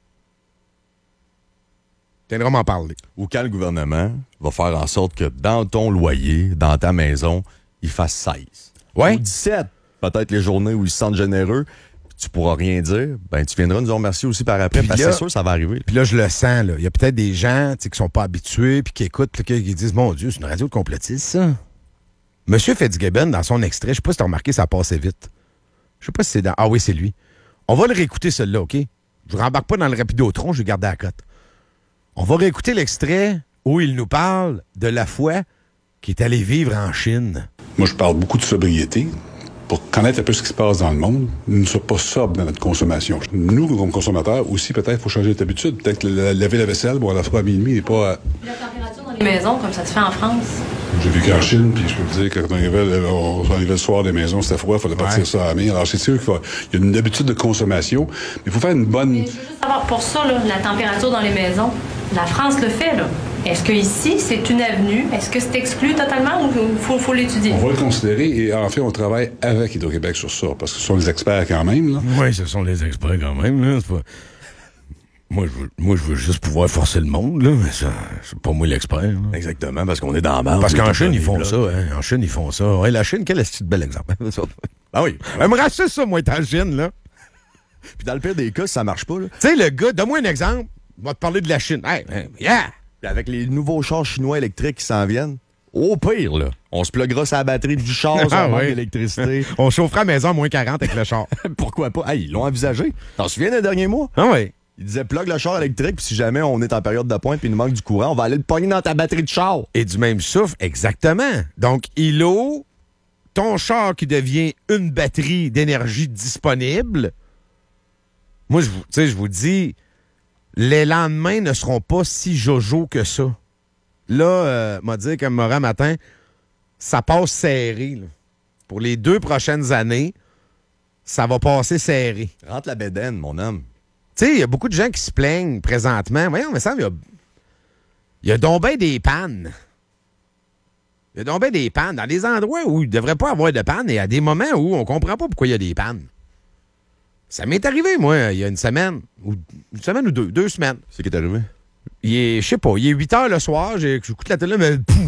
Tu viendras m'en parler. Ou quand le gouvernement va faire en sorte que dans ton loyer, dans ta maison, il fasse seize. Ouais. Ou dix-sept. Peut-être les journées où ils se sentent généreux, puis tu pourras rien dire. Ben, tu viendras nous en remercier aussi par après, Puis parce que là- c'est sûr que ça va arriver. Puis là, je le sens, là. Il y a peut-être des gens tu sais, qui sont pas habitués puis qui écoutent puis qui disent « Mon Dieu, c'est une radio de complotiste, ça. » Monsieur Fitzgibbon, dans son extrait, je sais pas si t'as remarqué, ça passait vite. Je sais pas si c'est dans... Ah oui, c'est lui. On va le réécouter, celui-là, OK? Je ne rembarque pas dans le rapidotron, je vais garder la cote. On va réécouter l'extrait où il nous parle de la fois qu'il est allé vivre en Chine. Moi, je parle beaucoup de sobriété pour connaître un peu ce qui se passe dans le monde. Nous ne sommes pas sobres dans notre consommation. Nous, comme consommateurs, aussi, peut-être, il faut changer d'habitude. Peut-être que la- laver la vaisselle, bon, on la fera à minuit et pas à... La température dans les maisons, comme ça se fait en France. J'ai vécu en Chine, puis je peux vous dire que quand on arrivait, le- on arrivait le soir des maisons, c'était froid, il fallait partir ça à la main. Alors, c'est sûr qu'il faut- il y a une habitude de consommation, mais il faut faire une bonne... Mais je veux juste savoir, pour ça, là, la température dans les maisons, la France le fait, là. Est-ce que ici, c'est une avenue? Est-ce que c'est exclu totalement ou il faut, faut l'étudier? On va le considérer et en fait, on travaille avec Hydro-Québec sur ça, parce que ce sont les experts quand même, là. Oui, ce sont les experts quand même, là. C'est pas... Moi, je veux, moi, je veux juste pouvoir forcer le monde, là, mais ça, c'est pas moi l'expert, là. Exactement, parce qu'on est dans la marge. Parce qu'en Tout Chine, ça, ils font là. ça, hein. En Chine, ils font ça. Ouais, la Chine, quel est-ce que bel exemple? Ah oui. J'aimerais ça, ça, moi, être en Chine, là. Puis dans le pire des cas, si ça marche pas, là, Tu sais, le gars, donne-moi un exemple. Il va te parler de la Chine. Hey, hey, yeah! puis avec les nouveaux chars chinois électriques qui s'en viennent, au pire, là, on se pluguera sur la batterie du char, Ah ça manque oui. d'électricité. On chauffera la maison à moins quarante avec le char. Pourquoi pas? Hey, ils l'ont envisagé. T'en souviens des derniers mois? Ah oui. Ils disaient plug le char électrique, puis si jamais on est en période de pointe puis il nous manque du courant, on va aller le pogner dans ta batterie de char. Et du même souffle, exactement. Donc, I L O, ton char qui devient une batterie d'énergie disponible. Moi, je vous, tu sais, je vous dis, les lendemains ne seront pas si jojo que ça. Là, euh, m'a dit comme Morin matin, ça passe serré. Là. Pour les deux prochaines années, ça va passer serré. Rentre la bédaine, mon homme. Tu sais, il y a beaucoup de gens qui se plaignent présentement. Voyons, mais ça, il y a, il y a donc ben des pannes. Il y a donc ben des pannes. Dans des endroits où il ne devrait pas avoir de panne et à des moments où on comprend pas pourquoi il y a des pannes. Ça m'est arrivé, moi, il y a une semaine. Ou une semaine ou deux. Deux semaines. C'est qui est arrivé? Il est, je sais pas, il est huit heures le soir, j'ai- j'écoute la télé, mais pouf,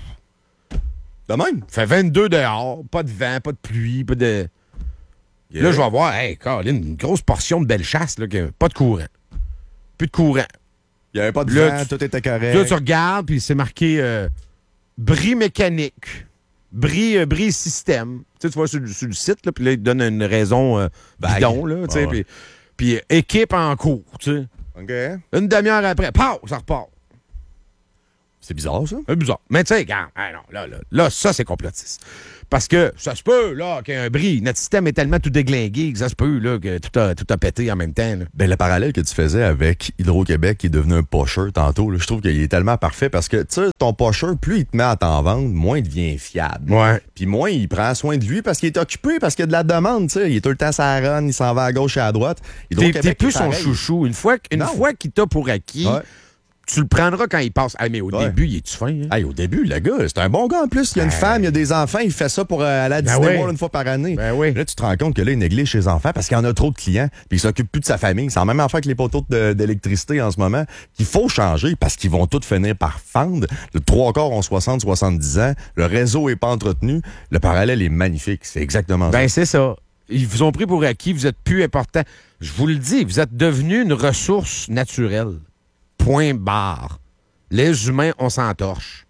De même? il fait vingt-deux dehors, pas de vent, pas de pluie, pas de... Yeah. Là, je vais voir, hey, Colin, une grosse portion de belle chasse, là, que, pas de courant. Plus de courant. Il n'y avait pas de Là, vent, tu- tout était correct. Là, tu regardes, puis c'est marqué euh, bris mécanique, bris, euh, bris système. Tu sais, tu vois sur, le- sur le site, là, puis là, il te donne une raison euh, Vague. bidon, là, tu sais, Ah ouais. puis, puis euh, équipe en cours, tu sais. OK. Une demi-heure après, pow, ça repart. C'est bizarre, ça. C'est bizarre. Mais tu sais, regarde, ah non, là, là, là, ça, c'est complotiste. Parce que ça se peut, là, qu'il y ait un bris. Notre système est tellement tout déglingué que ça se peut, là, que tout a, tout a pété en même temps. Là. Ben, le parallèle que tu faisais avec Hydro-Québec qui est devenu un pusher tantôt, là, je trouve qu'il est tellement parfait parce que, tu sais, ton pusher, plus il te met à t'en vendre, moins il devient fiable. Ouais. Puis moins il prend soin de lui parce qu'il est occupé, parce qu'il y a de la demande, tu sais. Il est tout le temps sur la run, il s'en va à gauche et à droite. T'es, t'es plus son chouchou. Une fois, une fois qu'il t'a pour acquis, ouais. tu le prendras quand il passe. Ah, mais au ouais. début, il est-tu fin? Hein? Hey, au début, le gars, c'est un bon gars en plus. Il y a une ben... femme, il y a des enfants, il fait ça pour euh, aller à Disney ben oui. World une fois par année. Ben oui. Là, tu te rends compte que là, il néglige ses enfants parce qu'il y en a trop de clients, puis il s'occupe plus de sa famille. C'est la même affaire que les poteaux de, d'électricité en ce moment, qu'il faut changer parce qu'ils vont tous finir par fendre. Le trois quarts ont soixante soixante-dix ans, le réseau est pas entretenu. Le parallèle est magnifique. C'est exactement ben, ça. Ben, c'est ça. Ils vous ont pris pour acquis, vous êtes plus important. Je vous le dis, vous êtes devenu une ressource naturelle. Point barre. Les humains, on s'entorche.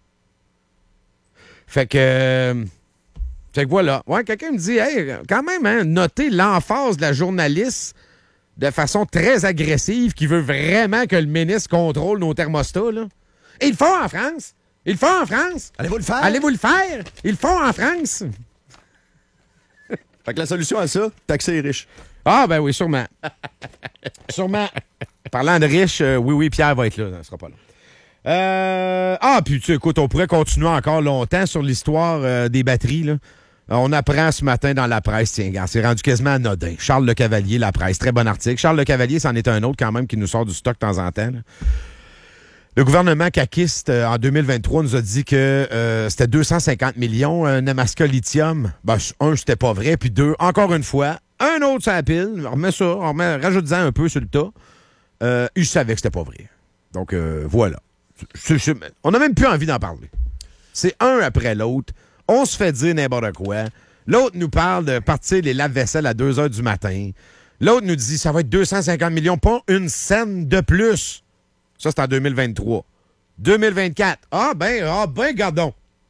Fait que... Fait que voilà. Ouais, quelqu'un me dit, hey, quand même, hein, notez l'emphase de la journaliste de façon très agressive qui veut vraiment que le ministre contrôle nos thermostats, là. Et ils le font en France. Ils le font en France. Allez-vous le faire? Allez-vous le faire? Ils le font en France. Fait que la solution à ça, taxer les riches. Ah, ben oui, sûrement. Sûrement. Parlant de riches, euh, oui, oui, Pierre va être là. Ça sera pas long. Euh, ah, puis tu sais, écoute, on pourrait continuer encore longtemps sur l'histoire euh, des batteries, là. On apprend ce matin dans la presse, tiens, gars, c'est rendu quasiment anodin. Charles Le Cavalier, la presse, très bon article. Charles Le Cavalier, c'en est un autre quand même qui nous sort du stock de temps en temps, là. Le gouvernement caquiste, euh, en deux mille vingt-trois, nous a dit que euh, c'était deux cent cinquante millions, euh, Nemaska Lithium. Ben, un, c'était pas vrai. Puis deux, encore une fois, un autre sur la pile. On remet ça, on remet, rajoute-en un peu sur le tas. Euh, ils savaient que c'était pas vrai. Donc, euh, voilà. C'est, c'est, on n'a même plus envie d'en parler. C'est un après l'autre. On se fait dire n'importe quoi. L'autre nous parle de partir les lave-vaisselle à deux heures du matin. L'autre nous dit ça va être deux cent cinquante millions, pas une scène de plus. Ça, c'est en deux mille vingt-trois. deux mille vingt-quatre. Ah ben, ah ben, gardons.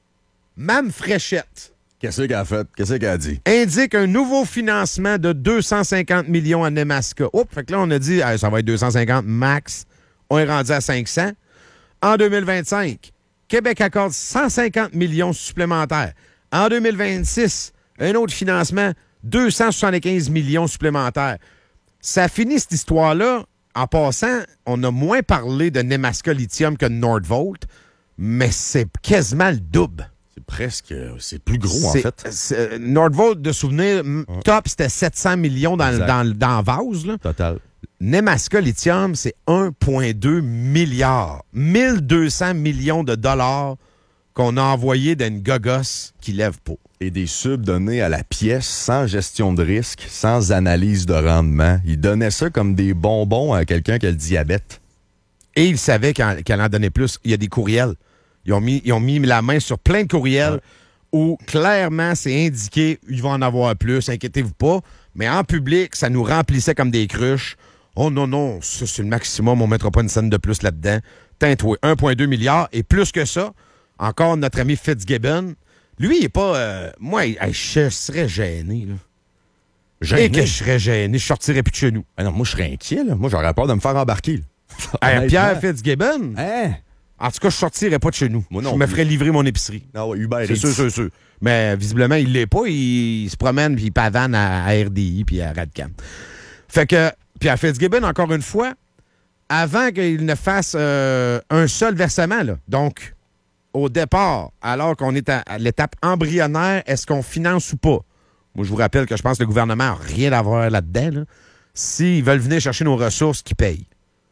Mme Fréchette. Qu'est-ce qu'elle a fait? Qu'est-ce qu'elle a dit? Indique un nouveau financement de deux cent cinquante millions à Nemaska. Oups, fait que là, on a dit, ah, ça va être deux cent cinquante max. On est rendu à cinq cents. En deux mille vingt-cinq, Québec accorde cent cinquante millions supplémentaires. En deux mille vingt-six, un autre financement, deux cent soixante-quinze millions supplémentaires. Ça finit cette histoire-là. En passant, on a moins parlé de Nemaska Lithium que de Nordvolt, mais c'est quasiment le double. C'est presque... C'est plus gros, c'est, en fait. C'est, Nordvolt, de souvenir, ouais. Top, c'était sept cents millions dans, dans, dans vase. Là. Total. Nemaska Lithium, c'est un virgule deux milliard. mille deux cents millions de dollars qu'on a envoyés d'une gogosse qui lève pas. Et des subs donnés à la pièce, sans gestion de risque, sans analyse de rendement. Ils donnaient ça comme des bonbons à quelqu'un qui a le diabète. Et ils savaient qu'elle, qu'elle en donnait plus. Il y a des courriels. Ils ont mis, ils ont mis la main sur plein de courriels ouais. où clairement c'est indiqué il va en avoir plus, inquiétez-vous pas. Mais en public, ça nous remplissait comme des cruches. Oh non, non, ça c'est le maximum, on ne mettra pas une scène de plus là-dedans. Tintoué, un virgule deux milliard. Et plus que ça, encore notre ami Fitzgibbon, lui, il n'est pas... Euh, moi, il, je serais gêné, là. Gêné? Et que je serais gêné, je sortirais plus de chez nous. Ah non, moi, je serais inquiet, là. Moi, j'aurais peur de me faire embarquer, hey, Pierre Fitzgibbon? Hein? En tout cas, je sortirais pas de chez nous. Moi non je me plus. ferais livrer mon épicerie. Non, ouais, Uber C'est sûr, sûr, sûr. Mais visiblement, il l'est pas. Il, il se promène puis il pavane à, à R D I puis à Radcam. Fait que Pierre Fitzgibbon, encore une fois, avant qu'il ne fasse euh, un seul versement, là, donc au départ, alors qu'on est à, à l'étape embryonnaire, est-ce qu'on finance ou pas? Moi, je vous rappelle que je pense que le gouvernement n'a rien à voir là-dedans. Là. S'ils veulent venir chercher nos ressources, qu'ils payent.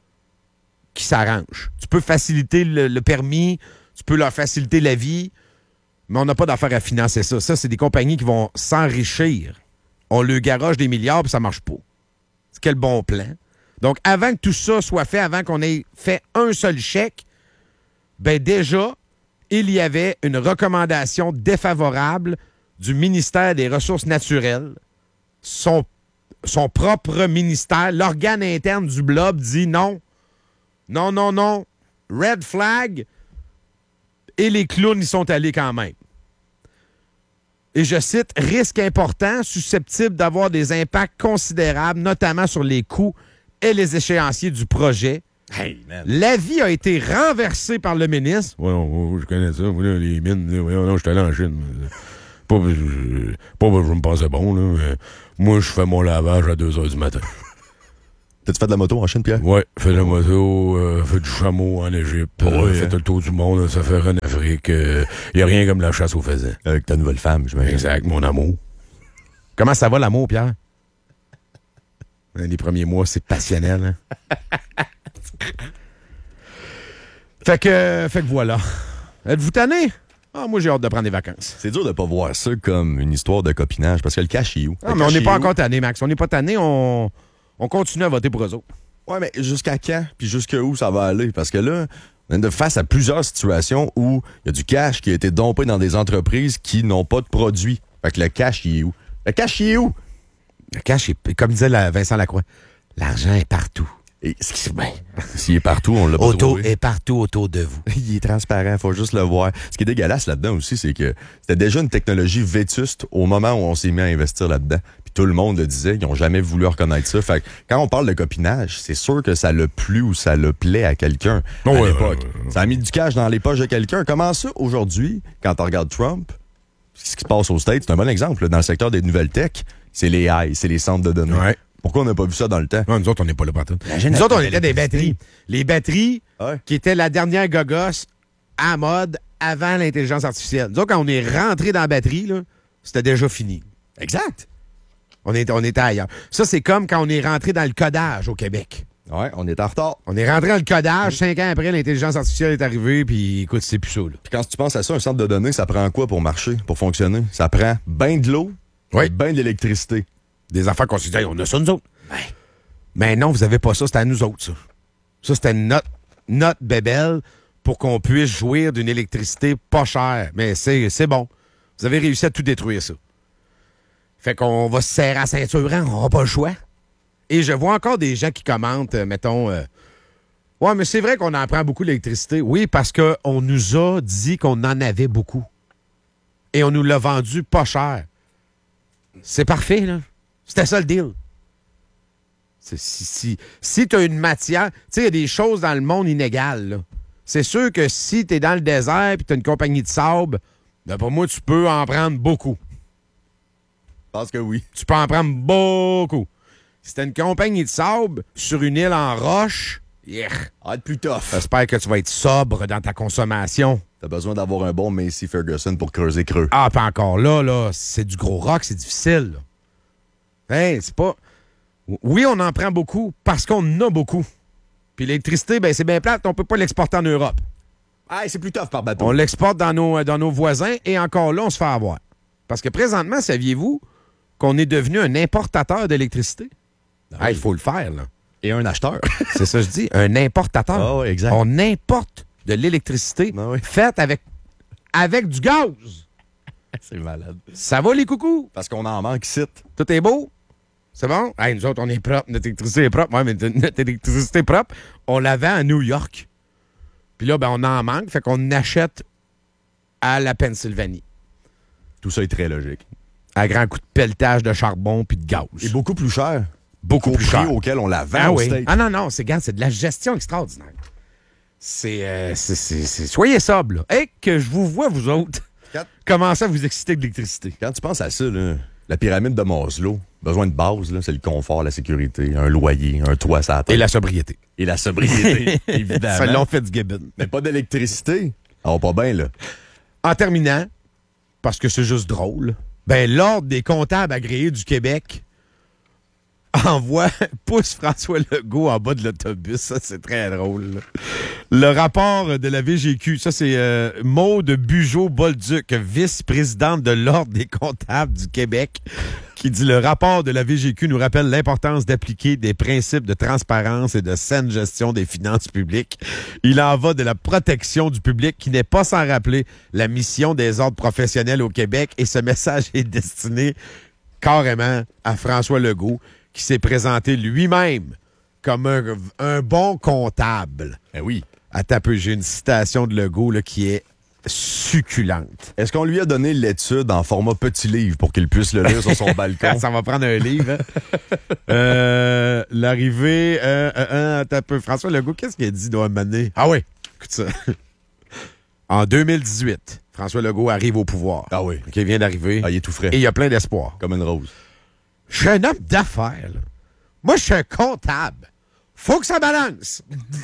Qu'ils s'arrangent. Tu peux faciliter le, le permis, tu peux leur faciliter la vie, mais on n'a pas d'affaire à financer ça. Ça, c'est des compagnies qui vont s'enrichir. On leur garoche des milliards, puis ça marche pas. C'est quel bon plan. Donc, avant que tout ça soit fait, avant qu'on ait fait un seul chèque, ben déjà, il y avait une recommandation défavorable du ministère des Ressources naturelles. Son, son propre ministère, l'organe interne du blob dit non. Non, non, non. Red flag. Et les clowns y sont allés quand même. Et je cite, « Risque important susceptible d'avoir des impacts considérables, notamment sur les coûts et les échéanciers du projet. Hey, man. L'avis a été renversé par le ministre. Ouais, non, je connais ça. Là, les mines, là, ouais, non, j'étais allé en Chine. Pas parce que je, pas parce que je me pensais bon, là, mais moi, je fais mon lavage à deux heures du matin. T'as-tu fait de la moto en Chine, Pierre? Ouais, fait de la moto, euh, fait du chameau en Égypte, Ouais, euh, hein. fait le tour du monde, ça fait en Afrique. Il euh, y a rien comme la chasse aux faisans. Avec ta nouvelle femme, je Exact, mon amour. Comment ça va, l'amour, Pierre? Les premiers mois, c'est passionnel. Hein? fait que, fait que voilà. Êtes-vous tanné? Ah, moi, j'ai hâte de prendre des vacances. C'est dur de pas voir ça comme une histoire de copinage, parce que le cash est où? Ah, Le mais on cash n'est est pas où? encore tanné, Max. On n'est pas tanné, on, on continue à voter pour eux autres. Ouais, mais jusqu'à quand? Puis jusqu'à où ça va aller? Parce que là, on est face à plusieurs situations où il y a du cash qui a été dompé dans des entreprises qui n'ont pas de produits. Fait que le cash, il est où? Le cash, il est où? Le cash, est, comme disait la Vincent Lacroix, l'argent est partout. Et ce qui ben, s'il est partout, on l'a pas Auto trouvé. est partout autour de vous. Il est transparent, faut juste le voir. Ce qui est dégueulasse là-dedans aussi, c'est que c'était déjà une technologie vétuste au moment où on s'est mis à investir là-dedans. Puis tout le monde le disait, ils n'ont jamais voulu reconnaître ça. Fait que quand on parle de copinage, c'est sûr que ça l'a plu ou ça le plaît à quelqu'un à Ouais, l'époque. ouais, ouais, ouais. Ça a mis du cash dans les poches de quelqu'un. Comment ça, aujourd'hui, quand on regarde Trump, ce qui se passe aux States, c'est un bon exemple. Là, dans le secteur des nouvelles tech, c'est les A I, c'est les centres de données. Ouais. Pourquoi on n'a pas vu ça dans le temps? Non, nous autres, on n'est pas là partout. Imagine Nous autres, on la était des batteries. Les batteries Ouais. qui étaient la dernière gogosse à mode avant l'intelligence artificielle. Nous autres, quand on est rentré dans la batterie, là, c'était déjà fini. Exact. On, est, on était ailleurs. Ça, c'est comme quand on est rentré dans le codage au Québec. Ouais, on est en retard. On est rentré dans le codage, cinq ans après, l'intelligence artificielle est arrivée, puis écoute, c'est plus ça. Là. Puis quand tu penses à ça, un centre de données, ça prend quoi pour marcher, pour fonctionner? Ça prend ben de l'eau, Oui. ben de l'électricité. Des affaires qu'on s'est dit, hey, on a ça, nous autres. Mais non, vous avez pas ça, c'était à nous autres, ça. Ça, c'était notre, notre bébelle pour qu'on puisse jouir d'une électricité pas chère. Mais c'est, c'est bon. Vous avez réussi à tout détruire, ça. Fait qu'on va se serrer à la ceinture, hein, on n'aura pas le choix. Et je vois encore des gens qui commentent, euh, mettons, euh, ouais, mais c'est vrai qu'on en prend beaucoup l'électricité. Oui, parce qu'on nous a dit qu'on en avait beaucoup. Et on nous l'a vendu pas cher. C'est parfait, là. C'était ça le deal. C'est, si si, si tu as une matière, tu sais, il y a des choses dans le monde inégales, là. C'est sûr que si tu es dans le désert et tu as une compagnie de sable, d'après moi, tu peux en prendre beaucoup. Je pense que oui. Tu peux en prendre beaucoup. Si tu as une compagnie de sable sur une île en roche, yeah, Ah, être plus tough. j'espère que tu vas être sobre dans ta consommation. T'as besoin d'avoir un bon Macy Ferguson pour creuser creux. Ah, pas encore là, là, c'est du gros rock, c'est difficile. Là. Hey, c'est pas... Oui, on en prend beaucoup parce qu'on en a beaucoup. Puis l'électricité, ben c'est bien plate, on peut pas l'exporter en Europe. Ah, c'est plus tough par bateau. On l'exporte dans nos, dans nos voisins et encore là, on se fait avoir. Parce que présentement, saviez-vous qu'on est devenu un importateur d'électricité? Ah, il faut le faire, là. Et un acheteur. C'est ça que je dis, un importateur. Ah ouais, exact. On importe de l'électricité Ah oui. faite avec, avec du gaz. C'est malade. Ça va, les coucous? Parce qu'on en manque ici. Tout est beau? C'est bon? Hey, nous autres, on est propre. Notre électricité est propre. Ouais, mais notre électricité propre, on la vend à New York. Puis là, ben, on en manque. Fait qu'on achète à la Pennsylvanie. Tout ça est très logique. À grand coup de pelletage de charbon puis de gaz. Et beaucoup plus cher. beaucoup Au plus prix cher. auquel on la vend Ah au oui. steak. Ah non, non, c'est, regarde, c'est de la gestion extraordinaire. C'est, euh, c'est, c'est, c'est- soyez sobre, là. Et que je vous vois, vous autres, Quatre. commencer à vous exciter de l'électricité. Quand tu penses à ça, là, la pyramide de Maslow, besoin de base, là, c'est le confort, la sécurité, un loyer, un toit sur la tête. Et la sobriété. Et la sobriété, Ça évidemment. l'ont fait du Gibbon. Mais pas d'électricité. Ah, pas bien, là. En terminant, parce que c'est juste drôle, ben l'Ordre des comptables agréés du Québec envoie, pousse François Legault en bas de l'autobus. Ça, c'est très drôle. Là. Le rapport de la V G Q, ça, c'est euh, Maude Bugeaud-Bolduc, vice-présidente de l'Ordre des comptables du Québec, qui dit « Le rapport de la V G Q nous rappelle l'importance d'appliquer des principes de transparence et de saine gestion des finances publiques. Il en va de la protection du public qui n'est pas sans rappeler la mission des ordres professionnels au Québec et ce message est destiné carrément à François Legault qui s'est présenté lui-même comme un, un bon comptable. » Ben oui. Attends un peu, j'ai une citation de Legault là, qui est succulente. Est-ce qu'on lui a donné l'étude en format petit livre pour qu'il puisse le lire sur son balcon? Ça va prendre un livre. Hein? euh, l'arrivée... Euh, euh, euh, attends un peu. François Legault, qu'est-ce qu'il a dit dans un moment donné? Ah oui, écoute ça. En deux mille dix-huit, François Legault arrive au pouvoir. Ah oui. Qui vient d'arriver. Ah, il est tout frais. Et il y a plein d'espoir. Comme une rose. Je suis un homme d'affaires, là. Moi, je suis un comptable. Faut que ça balance.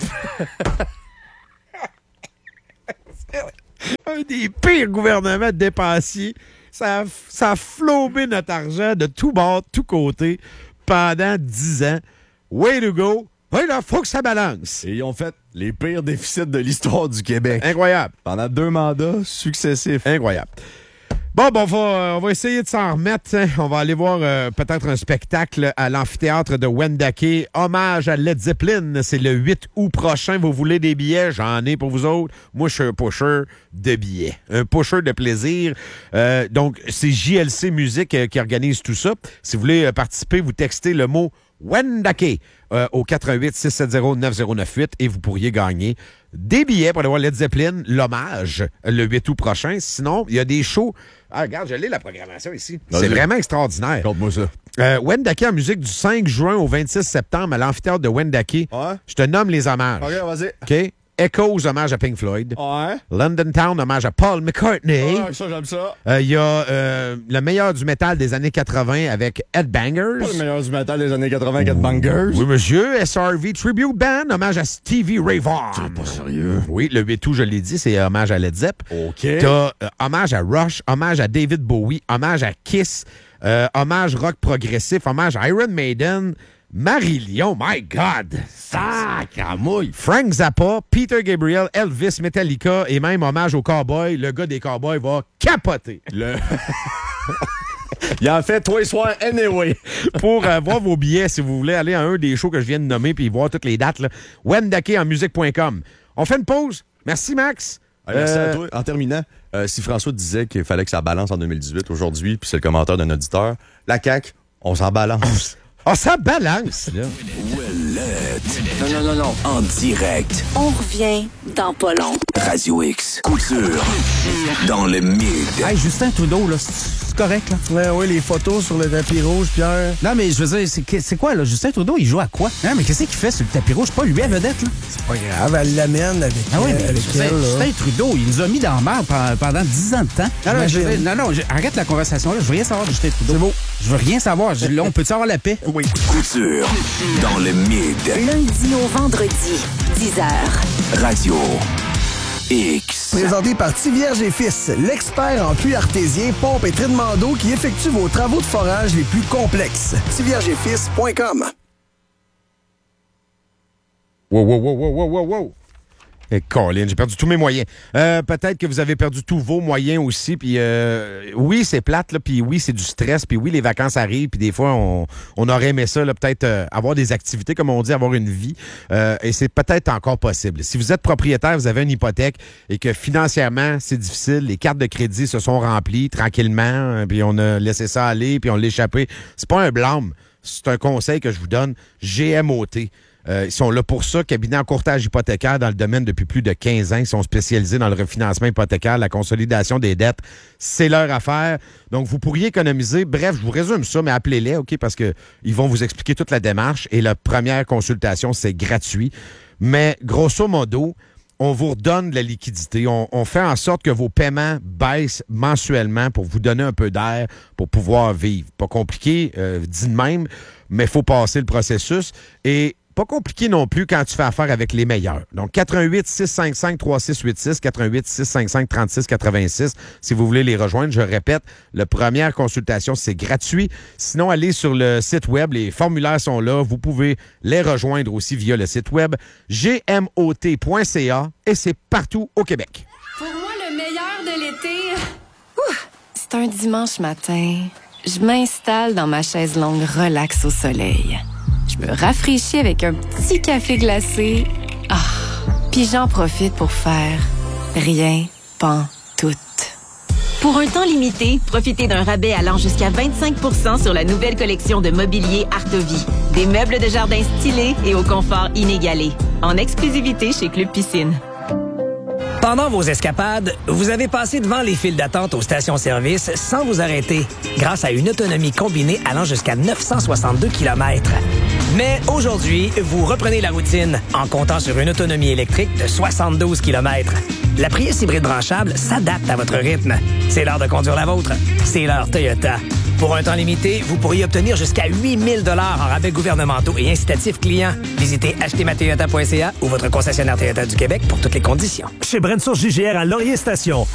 Un des pires gouvernements dépensiers. Ça a, ça a flobé notre argent de tout bord, de tout côté, pendant dix ans. Way to go. Oui, là, faut que ça balance. Et ils ont fait les pires déficits de l'histoire du Québec. Incroyable. Pendant deux mandats successifs. Incroyable. Bon, ben, on va, on va essayer de s'en remettre. Hein. On va aller voir euh, peut-être un spectacle à l'amphithéâtre de Wendake. Hommage à Led Zeppelin. C'est le huit août prochain. Vous voulez des billets? J'en ai pour vous autres. Moi, je suis un pusher de billets. Un pusher de plaisir. Euh, donc, c'est J L C Musique euh, qui organise tout ça. Si vous voulez euh, participer, vous textez le mot Wendake euh, au quatre un huit, six sept zéro, neuf zéro neuf huit et vous pourriez gagner des billets pour aller voir Led Zeppelin, l'hommage, le huit août prochain. Sinon, il y a des shows. Ah, regarde, je lis la programmation ici. C'est vraiment extraordinaire. Conte-moi ça. Euh, Wendake en musique du cinq juin au vingt-six septembre à l'amphithéâtre de Wendake. Ouais. Je te nomme les hommages. OK, vas-y. OK? Echoes, hommage à Pink Floyd. Ouais. London Town, hommage à Paul McCartney. Ouais, ça, j'aime ça. Il euh, y a euh, le meilleur du métal des années quatre-vingt avec Headbangers. Pas le meilleur du métal des années quatre-vingt, Headbangers. Oui, monsieur. S R V Tribute Band, hommage à Stevie Ray Vaughan. C'est pas sérieux. Oui, le huit août, je l'ai dit, c'est hommage à Led Zepp. OK. T'as euh, hommage à Rush, hommage à David Bowie, hommage à Kiss, euh, hommage rock progressif, hommage à Iron Maiden, Marie-Lyon, my God! Sacramouille! Frank Zappa, Peter Gabriel, Elvis, Metallica et même hommage au cowboy. Le gars des cowboys va capoter. Le... Il en fait tous les soirs anyway. Pour euh, voir vos billets, si vous voulez aller à un des shows que je viens de nommer puis voir toutes les dates, là, wendake en musique point com. On fait une pause. Merci, Max. Ah, merci Euh, à toi. En terminant, euh, si François disait qu'il fallait que ça balance en deux mille dix-huit aujourd'hui, puis c'est le commentaire d'un auditeur, la C A Q, on s'en balance. Ah, ça balance, là. Non, non, non, non. En direct. On revient dans pas long. Radio X. Couture. Dans le mid. Hey, Justin Trudeau, là, c'est correct, là? Ouais, oui, les photos sur le tapis rouge, Pierre. Non, mais je veux dire, c'est, c'est quoi, là? Justin Trudeau, il joue à quoi? Non, mais qu'est-ce qu'il fait sur le tapis rouge? C'est pas lui à vedette, là? C'est pas grave, elle l'amène avec, Ah oui, elle, mais avec Justin, elle, là. Justin Trudeau, il nous a mis dans la merde pendant, pendant dix ans de temps. Non, non, je veux dire, non, non, je- arrête la conversation, là. Je veux rien savoir de Justin Trudeau. C'est beau. Je veux rien savoir. Je- là, on peut-tu avoir la paix? Oui. Couture. Dans le mid. Lundi au vendredi, dix heures. Radio X. Présenté par Tivierge et Fils, l'expert en puits artésien, pompe et traitement d'eau qui effectue vos travaux de forage les plus complexes. tivierge et fils point com. Wow, wow, wow, wow, wow, wow, wow. Et Colin, j'ai perdu tous mes moyens. Euh, peut-être que vous avez perdu tous vos moyens aussi. Puis euh, oui, c'est plate, là, puis oui, c'est du stress, puis oui, les vacances arrivent, puis des fois, on, on aurait aimé ça, là, peut-être euh, avoir des activités, comme on dit, avoir une vie. Euh, et c'est peut-être encore possible. Si vous êtes propriétaire, vous avez une hypothèque et que financièrement, c'est difficile, les cartes de crédit se sont remplies tranquillement, hein, puis on a laissé ça aller, puis on l'a échappé. C'est pas un blâme. C'est un conseil que je vous donne. G M O T. Euh, ils sont là pour ça, cabinet en courtage hypothécaire dans le domaine depuis plus de quinze ans. Ils sont spécialisés dans le refinancement hypothécaire, la consolidation des dettes. C'est leur affaire. Donc, vous pourriez économiser. Bref, je vous résume ça, mais appelez-les, OK, parce que ils vont vous expliquer toute la démarche. Et la première consultation, c'est gratuit. Mais, grosso modo, on vous redonne de la liquidité. On, on fait en sorte que vos paiements baissent mensuellement pour vous donner un peu d'air pour pouvoir vivre. Pas compliqué, euh, dit de même, mais il faut passer le processus. Et pas compliqué non plus quand tu fais affaire avec les meilleurs. Donc, quatre un huit, six cinq cinq, trois six huit six, quatre un huit, six cinq cinq, trois six huit six, si vous voulez les rejoindre. Je répète, la première consultation, c'est gratuit. Sinon, allez sur le site web, les formulaires sont là. Vous pouvez les rejoindre aussi via le site web g m o t point c a et c'est partout au Québec. Pour moi, le meilleur de l'été... C'est un dimanche matin. Je m'installe dans ma chaise longue relax au soleil. Je me rafraîchis avec un petit café glacé. Ah! Puis j'en profite pour faire rien, pantoute. Pour un temps limité, profitez d'un rabais allant jusqu'à vingt-cinq pour cent sur la nouvelle collection de mobilier Artovie. Des meubles de jardin stylés et au confort inégalé. En exclusivité chez Club Piscine. Pendant vos escapades, vous avez passé devant les files d'attente aux stations-service sans vous arrêter, grâce à une autonomie combinée allant jusqu'à neuf cent soixante-deux kilomètres. Mais aujourd'hui, vous reprenez la routine en comptant sur une autonomie électrique de soixante-douze kilomètres. La Prius hybride branchable s'adapte à votre rythme. C'est l'heure de conduire la vôtre. C'est l'heure Toyota. Pour un temps limité, vous pourriez obtenir jusqu'à huit mille dollars en rabais gouvernementaux et incitatifs clients. Visitez acheter ma toyota point c a ou votre concessionnaire Toyota du Québec pour toutes les conditions. Chez Brensource J G R à Laurier Station.